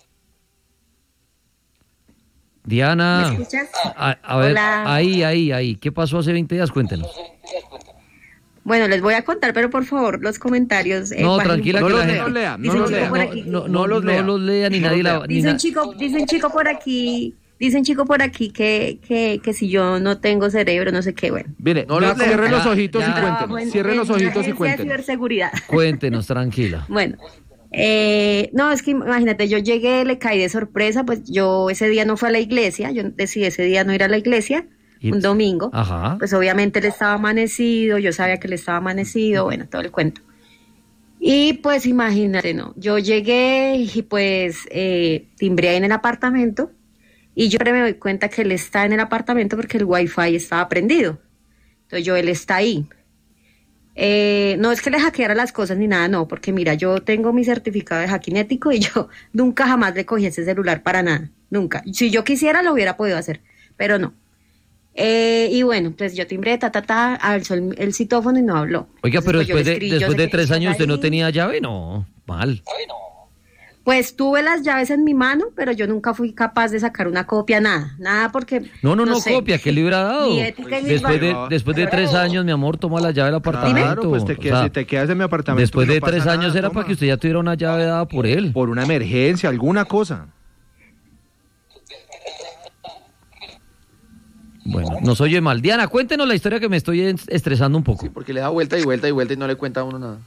Diana. ¿Me escuchas? A, a ver, Hola. ahí, ahí, ahí. ¿Qué pasó hace veinte días? Cuéntenos. Bueno, les voy a contar, pero por favor, los comentarios... eh, No, bajen un tranquila no que los la lea, gente... no lea, no Dice un los chico lea. por aquí. No, no, No los no lea. los lea ni No nadie los la... lea. ni Dice un na- chico, dice un chico por aquí, dice un chico por aquí que, que, que si yo no tengo cerebro, no sé qué, bueno. Mire, No ya los lea. cierre los Ya, ojitos ya. y Trabajo cuéntenos. en- Cierre en los una ojitos y agencia de cuéntenos. ciberseguridad. Cuéntenos, tranquila. Bueno, eh, no, es que imagínate, yo llegué, le caí de sorpresa, pues yo ese día no fui a la iglesia, yo decidí ese día no ir a la iglesia, Y- un domingo. Ajá. Pues obviamente él estaba amanecido, yo sabía que él estaba amanecido, bueno, todo el cuento. Y pues imagínate, ¿no? Yo llegué y pues eh, timbré ahí en el apartamento y yo me doy cuenta que él está en el apartamento porque el wifi estaba prendido. Entonces yo, él está ahí. Eh, no es que le hackeara las cosas ni nada, no, porque mira, yo tengo mi certificado de hacking ético y yo nunca jamás le cogí ese celular para nada, nunca. Si yo quisiera lo hubiera podido hacer, pero no. Eh, y bueno, pues yo timbré, ta, ta, ta, alzó el, el citófono y no habló. Oiga, Entonces, pero pues, yo después le de, escribí, yo después sé de que tres estás años usted no ahí. tenía llave, no, mal. Pues tuve las llaves en mi mano, pero yo nunca fui capaz de sacar una copia, nada, nada porque... No, no, no, sé, copia, ¿qué le hubiera dado? mi ética y mis Después de, valores. después de tres años, mi amor, toma la llave del apartamento. Claro, pues te O quedas, sea, si te quedas en mi apartamento. después que de no pasa tres nada, años era toma. para que usted ya tuviera una llave dada por él. Por una emergencia, alguna cosa. Bueno, nos oye mal. Diana, cuéntenos la historia que me estoy en- estresando un poco. Sí, porque le da vuelta y vuelta y vuelta y no le cuenta a uno nada.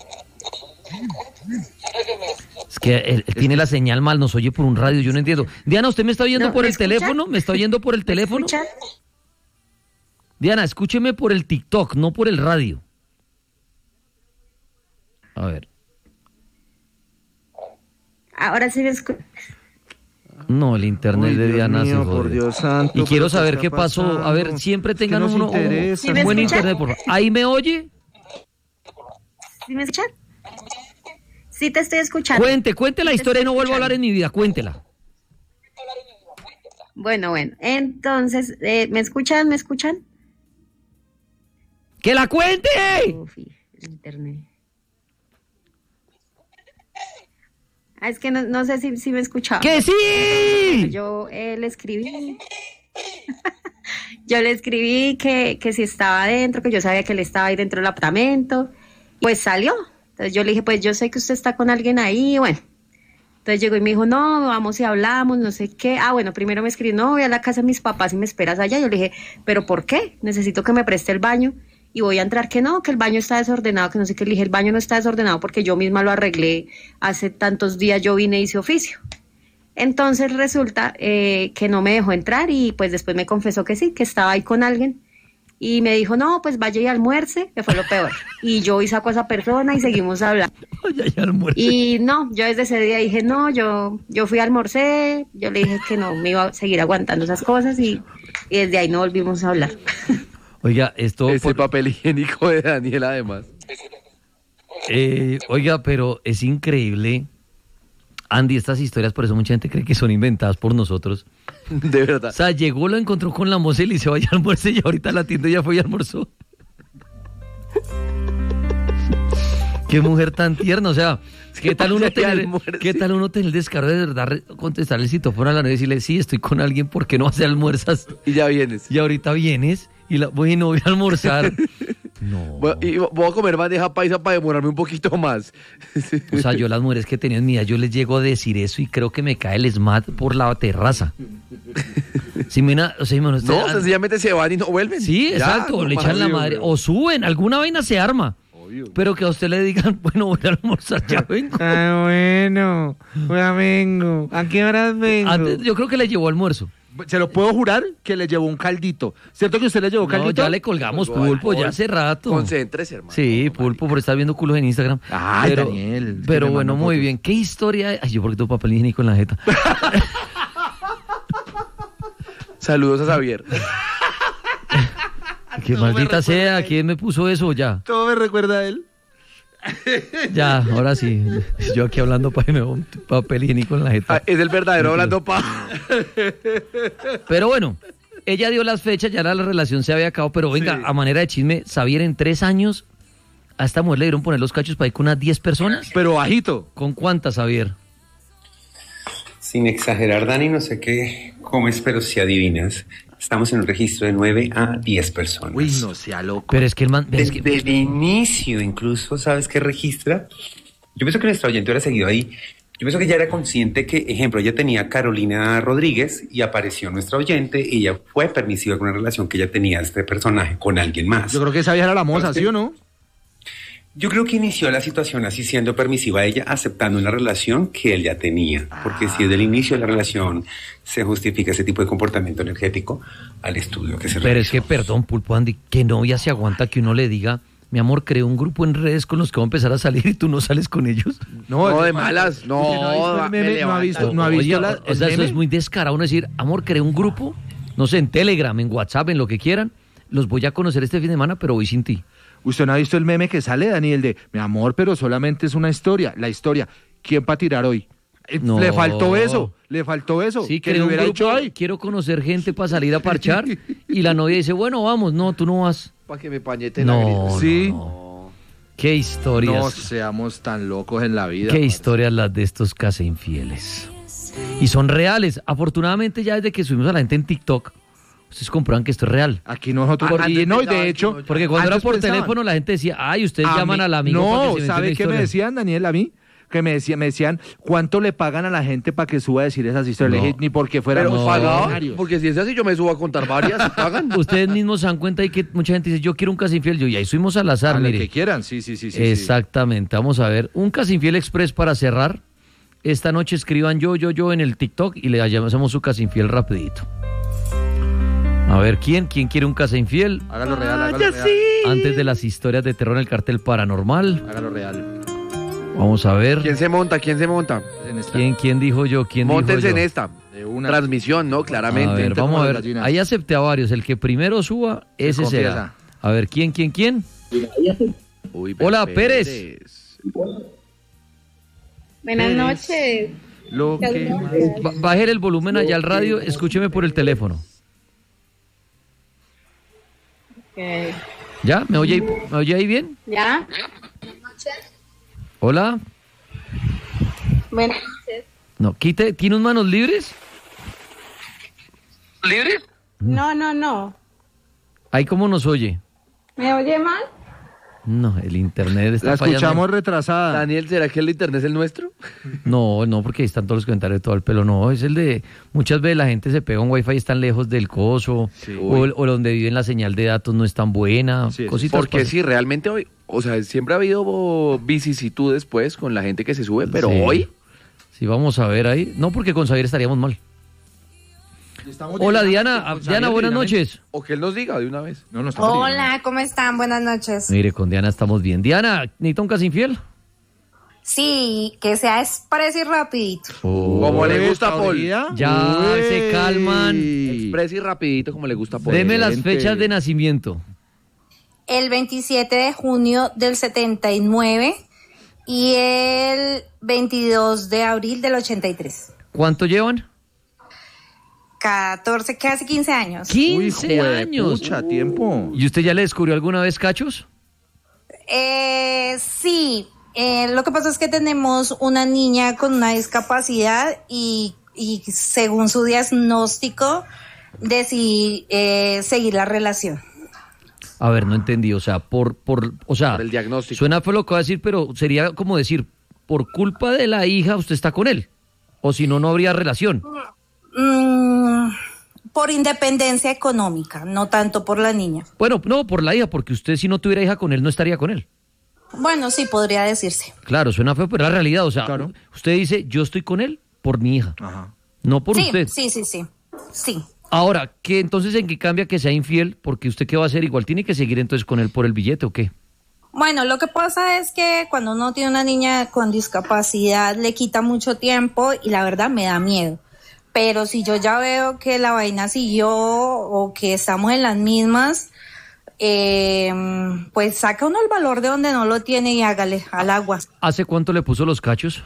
Es que él, él tiene la señal mal, nos oye por un radio, yo no entiendo. Diana, ¿usted me está oyendo No, por ¿me el escucha? teléfono? ¿Me está oyendo por el ¿Me teléfono? escuchan? Diana, escúcheme por el TikTok, no por el radio. A ver. Ahora sí me escuchan. No, el internet Uy, de Dios Diana mío, se por jode. Dios santo, Y quiero ¿pero saber está qué pasó. A ver, pasando? siempre Es que tengan nos uno, uno- interesa. ¿Sí un me buen escuchan? internet, por favor. ¿Ahí me oye? ¿Sí me escuchan? Sí te estoy escuchando. Cuente, cuente la Sí te historia y estoy no vuelvo a hablar en escuchando. mi vida, cuéntela. Bueno, bueno, entonces, eh, ¿me escuchan? ¿Me escuchan? ¡Que la cuente! Uf, el internet. Ah, es que no, no sé si, si me escuchaba. ¡Que sí! Yo eh, le escribí. Yo le escribí que, que si estaba adentro, que yo sabía que él estaba ahí dentro del apartamento. Pues salió. Entonces yo le dije, pues yo sé que usted está con alguien ahí. Bueno. Entonces llegó y me dijo, no, vamos y hablamos, no sé qué. Ah, bueno, primero me escribió, no, voy a la casa de mis papás y me esperas allá. Yo le dije, ¿pero por qué? Necesito que me preste el baño y voy a entrar. Que no, que el baño está desordenado, que no sé qué. Le dije, el baño no está desordenado porque yo misma lo arreglé. Hace tantos días yo vine y hice oficio. Entonces resulta eh, que no me dejó entrar y pues después me confesó que sí, que estaba ahí con alguien. Y me dijo, no, pues vaya y almuerce, que fue lo peor. Y yo y saco a esa persona y seguimos hablando. Ya, ya almuerzo. Y no, yo desde ese día dije, no, yo, yo fui a almorcé, yo le dije que no me iba a seguir aguantando esas cosas y, y desde ahí no volvimos a hablar. Oiga, esto... Ese por- papel higiénico de Daniel, además. eh, oiga, pero es increíble. Andy, estas historias, por eso mucha gente cree que son inventadas por nosotros. De O verdad. sea, llegó, lo encontró con la moza y le dice, vaya a almuerzo y ahorita la atiende ya fue y almorzó. Qué mujer tan tierna, o sea, ¿qué tal uno vaya y tener, almuerce. qué tal uno tener el descaro de verdad re- contestarle el citófono a la novia y decirle, sí, estoy con alguien, ¿por qué no hace almuerzas? Y ya vienes. Y ahorita vienes y la, bueno, voy a almorzar. No. Voy- Y voy a comer bandeja paisa para demorarme un poquito más. O sea, yo las mujeres que tenía en mi vida, yo les llego a decir eso y creo que me cae el SMAT por la terraza. Si me na- o sea, me- No, sencillamente se van y no vuelven. Sí, Ya, exacto, no le más. echan la madre, o suben, alguna vaina se arma. Obvio. Pero que a usted le digan, bueno, voy a almorzar, ya vengo. Ah, bueno, ya vengo. ¿A qué horas vengo? Antes, yo creo que le llevó almuerzo. Se lo puedo jurar que le llevó un caldito. ¿Cierto que usted le llevó No, caldito? ya le colgamos Colgó pulpo, alcohol. ya hace rato. Concéntrese, hermano. Sí, pulpo por estar viendo culos en Instagram. Ay, pero, Daniel, es que Pero me bueno, mandó muy fotos. bien. ¿Qué historia hay? Ay, yo porque tengo papel higiénico en la jeta. Saludos a Xavier. Que Todo me maldita recuerda sea, a él. ¿quién me puso eso? Ya, Todo me recuerda a él. ya, ahora sí. Yo aquí hablando para papel higiénico en la Ah, jeta. es el verdadero hablando pa. Pero bueno, ella dio las fechas, ya la, la relación se había acabado, pero venga, Sí. a manera de chisme, Xavier, en tres años, a esta mujer le dieron poner los cachos para ir con unas diez personas. Pero bajito. ¿Con cuántas, Xavier? Sin exagerar, Dani, no sé qué comes, pero si adivinas, estamos en un registro de nueve a diez personas. Uy, no sea loco. Pero es que el man... es Desde que- el inicio, incluso, ¿sabes qué registra? Yo pienso que nuestro oyente hubiera seguido ahí. Yo pienso que ya era consciente que, ejemplo, ella tenía Carolina Rodríguez y apareció nuestra oyente y ella fue permisiva con una relación que ella tenía este personaje con alguien más. Yo creo que esa vieja era la moza, Entonces, ¿sí o no? Yo creo que inició la situación así siendo permisiva ella, aceptando una relación que él ya tenía. Porque si desde el inicio de la relación se justifica ese tipo de comportamiento energético, al estudio que se Pero es realizó. que, perdón, Pulpo Andy, que novia se aguanta que uno le diga, mi amor, creé un grupo en redes con los que voy a empezar a salir y tú no sales con ellos. No, de malas, no. ¿Usted no ha visto el me meme? ¿No ha levanta. visto, no ha visto Oye, la, o el sea, eso meme? es muy descarado uno decir, amor, creé un grupo, no sé, en Telegram, en WhatsApp, en lo que quieran, los voy a conocer este fin de semana, pero voy sin ti. ¿Usted no ha visto el meme que sale, Daniel, de mi amor, pero solamente es una historia? La historia. ¿Quién va a tirar hoy? Eh, No. Le faltó eso, le faltó eso. Sí, que creé le un hubiera grupo, dicho, ay, quiero conocer gente para salir a parchar, y la novia dice, bueno, vamos, no, tú no vas. Para que me pañete la No, grita. Sí. No. Qué historias. no seamos tan locos en la vida. Qué parce. historias las de estos casi infieles. Y son reales. Afortunadamente ya desde que subimos a la gente en TikTok, ustedes comprueban que esto es real. Aquí nosotros, Ah, y antes no, y pensaban de que hecho, no, Porque cuando era antes por pensaban, teléfono la gente decía, ay, ustedes a llaman mí- al amigo para que No, se invente ¿sabe una qué me historia. decían, Daniel, a mí? Que me, decía, me decían, ¿cuánto le pagan a la gente para que suba a decir esas historias? No. Le dije, ni porque fuéramos Pero no. pagado, millonarios. porque si es así yo me subo a contar varias, pagan. Ustedes mismos se dan cuenta y que mucha gente dice, yo quiero un casi infiel. Yo, y ahí subimos al azar, A lo mire. que quieran, sí, sí, sí. sí, sí. Exactamente. Vamos a ver. Un casi infiel express para cerrar. Esta noche escriban yo, yo, yo en el TikTok y le hacemos su casi infiel rapidito. A ver, ¿quién? ¿Quién quiere un casi infiel? Hágalo real, hágalo ya real. sí. Antes de las historias de terror en el cartel paranormal. Hágalo real. Vamos a ver. ¿Quién se monta? ¿Quién se monta? En esta. ¿Quién, quién dijo yo? ¿Quién Móntense dijo en yo? esta. De una. Transmisión, ¿no? Claramente. A ver, Entre vamos a las ver. gallinas. Ahí acepté a varios. El que primero suba, ese confiesa. será. A ver, ¿quién, quién, quién? Uy, Hola, Pérez. Buenas Pérez. noches. Lo que más- Ba- Baje el volumen allá al radio, escúcheme por el teléfono. Ok. ¿Ya? ¿Me oye, ahí- ¿me oye ahí bien? ¿Ya? Hola. Buenas noches. No, quite, ¿tiene unas manos libres? No, no, no. Ahí cómo nos oye. ¿Me oye mal? No, el internet está La fallando. escuchamos retrasada. Daniel, ¿será que el internet es el nuestro? No, no, porque ahí están todos los comentarios de todo el pelo. No, es el de... Muchas veces la gente se pega un wifi y están lejos del coso. Sí. O, o donde viven la señal de datos no es tan buena. Sí, eso cositas Porque pasan. sí, realmente hoy, o sea, siempre ha habido vicisitudes, pues, con la gente que se sube, pero Sí. hoy, Sí, vamos a ver ahí. No, porque con Xavier estaríamos mal. Estamos Hola, divinamente Diana. con Diana, Xavier buenas divinamente. noches. o que él nos diga de una vez. No, no estamos divinamente. Hola, ¿cómo están? Buenas noches. Mire, con Diana estamos bien. Diana, ¿necesita un casi infiel? Sí, que sea express y rapidito. Como le gusta a Paul. ¿Sabía? Ya, Uy. se calman. Express y rapidito, como le gusta a Paul. Deme las Excelente. fechas de nacimiento. El veintisiete de junio del setenta y nueve y el veintidós de abril del ochenta y tres. ¿Cuánto llevan? catorce, casi quince años. quince Uy, años. Mucha tiempo. ¿Y usted ya le descubrió alguna vez cachos? Eh, sí, eh, lo que pasa es que tenemos una niña con una discapacidad y, y según su diagnóstico decidí eh, seguir la relación. A ver, no entendí. O sea, por, por, o sea, Por el diagnóstico. suena feo lo que va a decir, pero sería como decir, por culpa de la hija usted está con él. O si no, no habría relación. Mm, por independencia económica, no tanto por la niña. Bueno, no, por la hija, porque usted si no tuviera hija con él, no estaría con él. Bueno, sí, podría decirse. Claro, suena feo, pero es la realidad. O sea, Claro. usted dice, yo estoy con él por mi hija, Ajá. no por sí, usted. sí, sí, sí. Sí. Ahora, ¿qué entonces en qué cambia que sea infiel? Porque usted qué va a hacer, igual tiene que seguir entonces con él por el billete o qué. Bueno, lo que pasa es que cuando uno tiene una niña con discapacidad le quita mucho tiempo y la verdad me da miedo. Pero si yo ya veo que la vaina siguió o que estamos en las mismas, eh, pues saca uno el valor de donde no lo tiene y hágale al agua. ¿Hace cuánto le puso los cachos?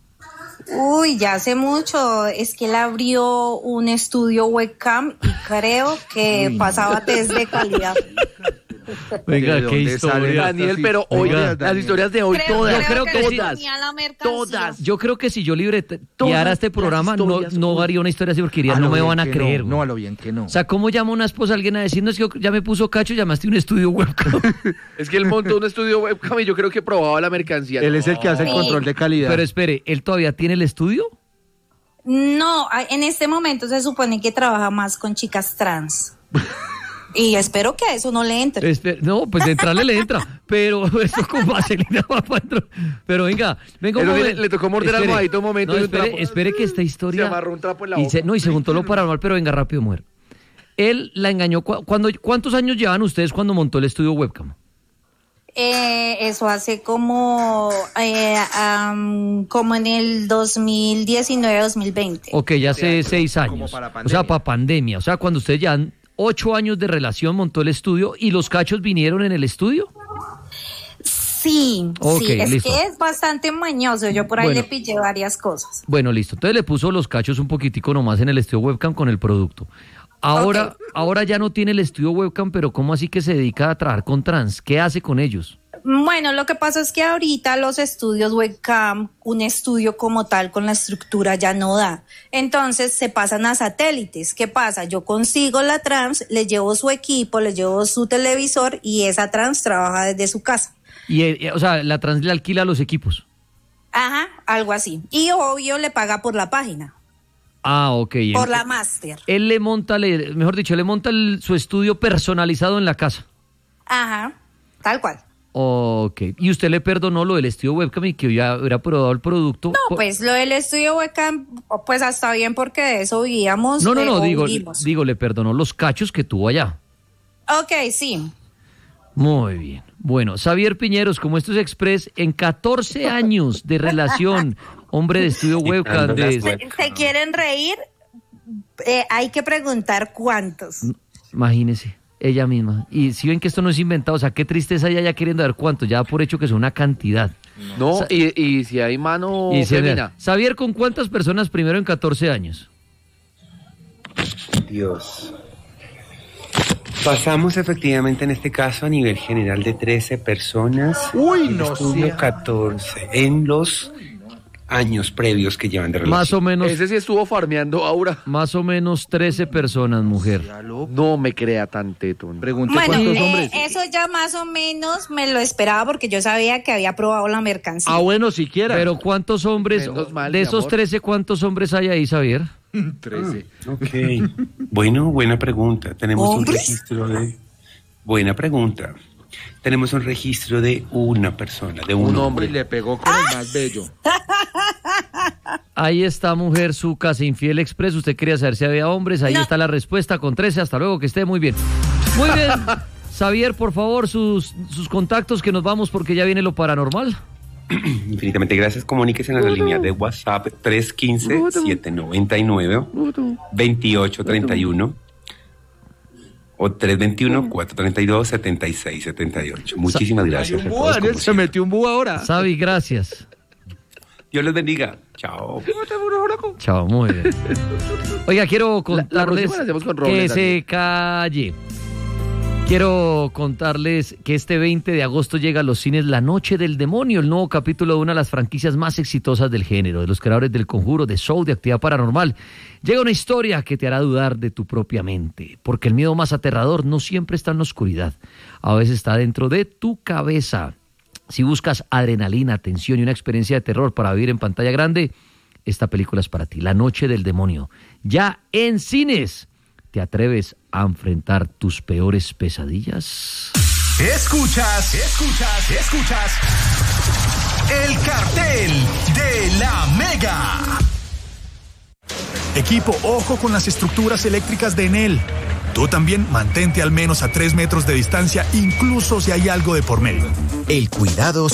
Uy, ya hace mucho. Es que él abrió un estudio webcam y creo que pasaba test de calidad. Venga, ¿De qué dónde salen historia. estas Daniel, pero hoy, Oiga, las historias de hoy, Creo- todas, Yo creo que sí. todas, tenía la mercancía. todas. Yo creo que si yo libre Todas guiara este las programa, no, historias, no uy. haría una historia así porque diría, A no lo me bien van a que creer. No, güey. no, a lo bien que no. O sea, ¿cómo llama una esposa a alguien a decir, no, es que ya me puso cacho, llamaste a un estudio webcam? Es que él montó un estudio webcam y yo creo que probaba la mercancía. Él es el que hace el Sí. control de calidad. Pero espere, ¿él todavía tiene el estudio? No, a- en este momento se supone que trabaja más con chicas trans. Y espero que a eso no le entre. Este, no, pues de entrarle le entra, pero eso con vaselina va para adentro. Pero venga, venga un Eso momento. le, le tocó morder Espere, almohadito un momento. No, y un espere, trapo. espere que esta historia... Se amarró un trapo en la y boca. se, no, y se juntó lo paranormal, pero venga rápido, mujer. Él la engañó. cu- Cuando, ¿Cuántos años llevan ustedes cuando montó el estudio webcam? Eh, eso hace como, eh, am, como en el dos mil diecinueve dos mil veinte. Ok, ya hace seis como años. para O sea, pandemia. para pandemia. O sea, cuando ustedes ya han ocho años de relación, montó el estudio y los cachos vinieron en el estudio. Sí, Ok, sí, es listo. que es bastante mañoso. Yo por ahí Bueno. le pillé varias cosas. Bueno, listo. Entonces le puso los cachos un poquitico nomás en el estudio webcam con el producto. Ahora, Ok. ahora ya no tiene el estudio webcam, pero ¿cómo así que se dedica a trabajar con trans? ¿Qué hace con ellos? Bueno, lo que pasa es que ahorita los estudios webcam, un estudio como tal con la estructura ya no da. Entonces se pasan a satélites. ¿Qué pasa? Yo consigo la trans, le llevo su equipo, le llevo su televisor y esa trans trabaja desde su casa. Y, eh, o sea, la trans le alquila los equipos. Ajá, algo así. Y obvio le paga por la página, Ah, ok. por Él- la máster. Él le monta, le- mejor dicho, le monta el- su estudio personalizado en la casa. Ajá, tal cual. Ok. Y usted le perdonó lo del estudio webcam y que ya hubiera probado el producto. No, Por- pues lo del estudio webcam, pues hasta bien porque de eso vivíamos. No, no, eh, no, o digo, vivimos. digo, le perdonó los cachos que tuvo allá. Ok, sí. Muy bien. Bueno, Xavier Piñeros, como esto es Express, en catorce años de relación, hombre de estudio webcam, de... ¿Se, se quieren reír? Eh, hay que preguntar cuántos. Imagínese, ella misma. Y si ven que esto no es inventado, o sea, qué tristeza ella ya queriendo ver cuánto, ya por hecho que es una cantidad. No, Sa- y, y si hay mano Y se fémina. vea. Xavier, ¿con cuántas personas primero en catorce años? Dios. Pasamos efectivamente en este caso a nivel general de trece personas. Uy, En no estudio sea. catorce en los años previos que llevan de relación. Más o menos, Ese sí estuvo farmeando Aura. más o menos trece personas, mujer. No me crea tan tetón. Pregunte Bueno, cuántos eh, hombres. eso ya más o menos me lo esperaba porque yo sabía que había probado la mercancía. Ah, bueno, siquiera. Pero ¿cuántos hombres, Menos mal, de mi esos amor. trece, cuántos hombres hay ahí, Xavier? trece. Ok. Bueno, buena pregunta. Tenemos un ¿Hombres? registro de... Buena pregunta. Tenemos un registro de una persona, de un, Un hombre. hombre. Y le pegó con el más bello. Ahí está, mujer, su Casa Infiel Express. Usted quería saber si había hombres. Ahí No. está la respuesta con trece. Hasta luego, que esté muy bien. Muy bien. Xavier, por favor, sus, sus contactos, que nos vamos porque ya viene lo paranormal. Infinitamente gracias. Comuníquese en la línea de WhatsApp tres uno cinco, siete nueve nueve, dos ocho tres uno o tres dos uno, cuatro tres dos, siete seis siete ocho. Muchísimas gracias. a Un todos, búho, como Daniel, se siempre. metió un búho ahora. Xavi, gracias. Dios les bendiga. Chao. Chao, muy bien. Oiga, quiero la contarles próxima la hacemos con que Robles, se Daniel. calle. Quiero contarles que este veinte de agosto llega a los cines La Noche del Demonio, el nuevo capítulo de una de las franquicias más exitosas del género, de los creadores del Conjuro, de Show, de Actividad Paranormal. Llega una historia que te hará dudar de tu propia mente, porque el miedo más aterrador no siempre está en la oscuridad, a veces está dentro de tu cabeza. Si buscas adrenalina, tensión y una experiencia de terror para vivir en pantalla grande, esta película es para ti, La Noche del Demonio. Ya en cines. ¿Te atreves a enfrentar tus peores pesadillas? Escuchas, escuchas, escuchas. El cartel de la Mega. Equipo, ojo con las estructuras eléctricas de Enel. Tú también mantente al menos a tres metros de distancia, incluso si hay algo de por medio. El cuidado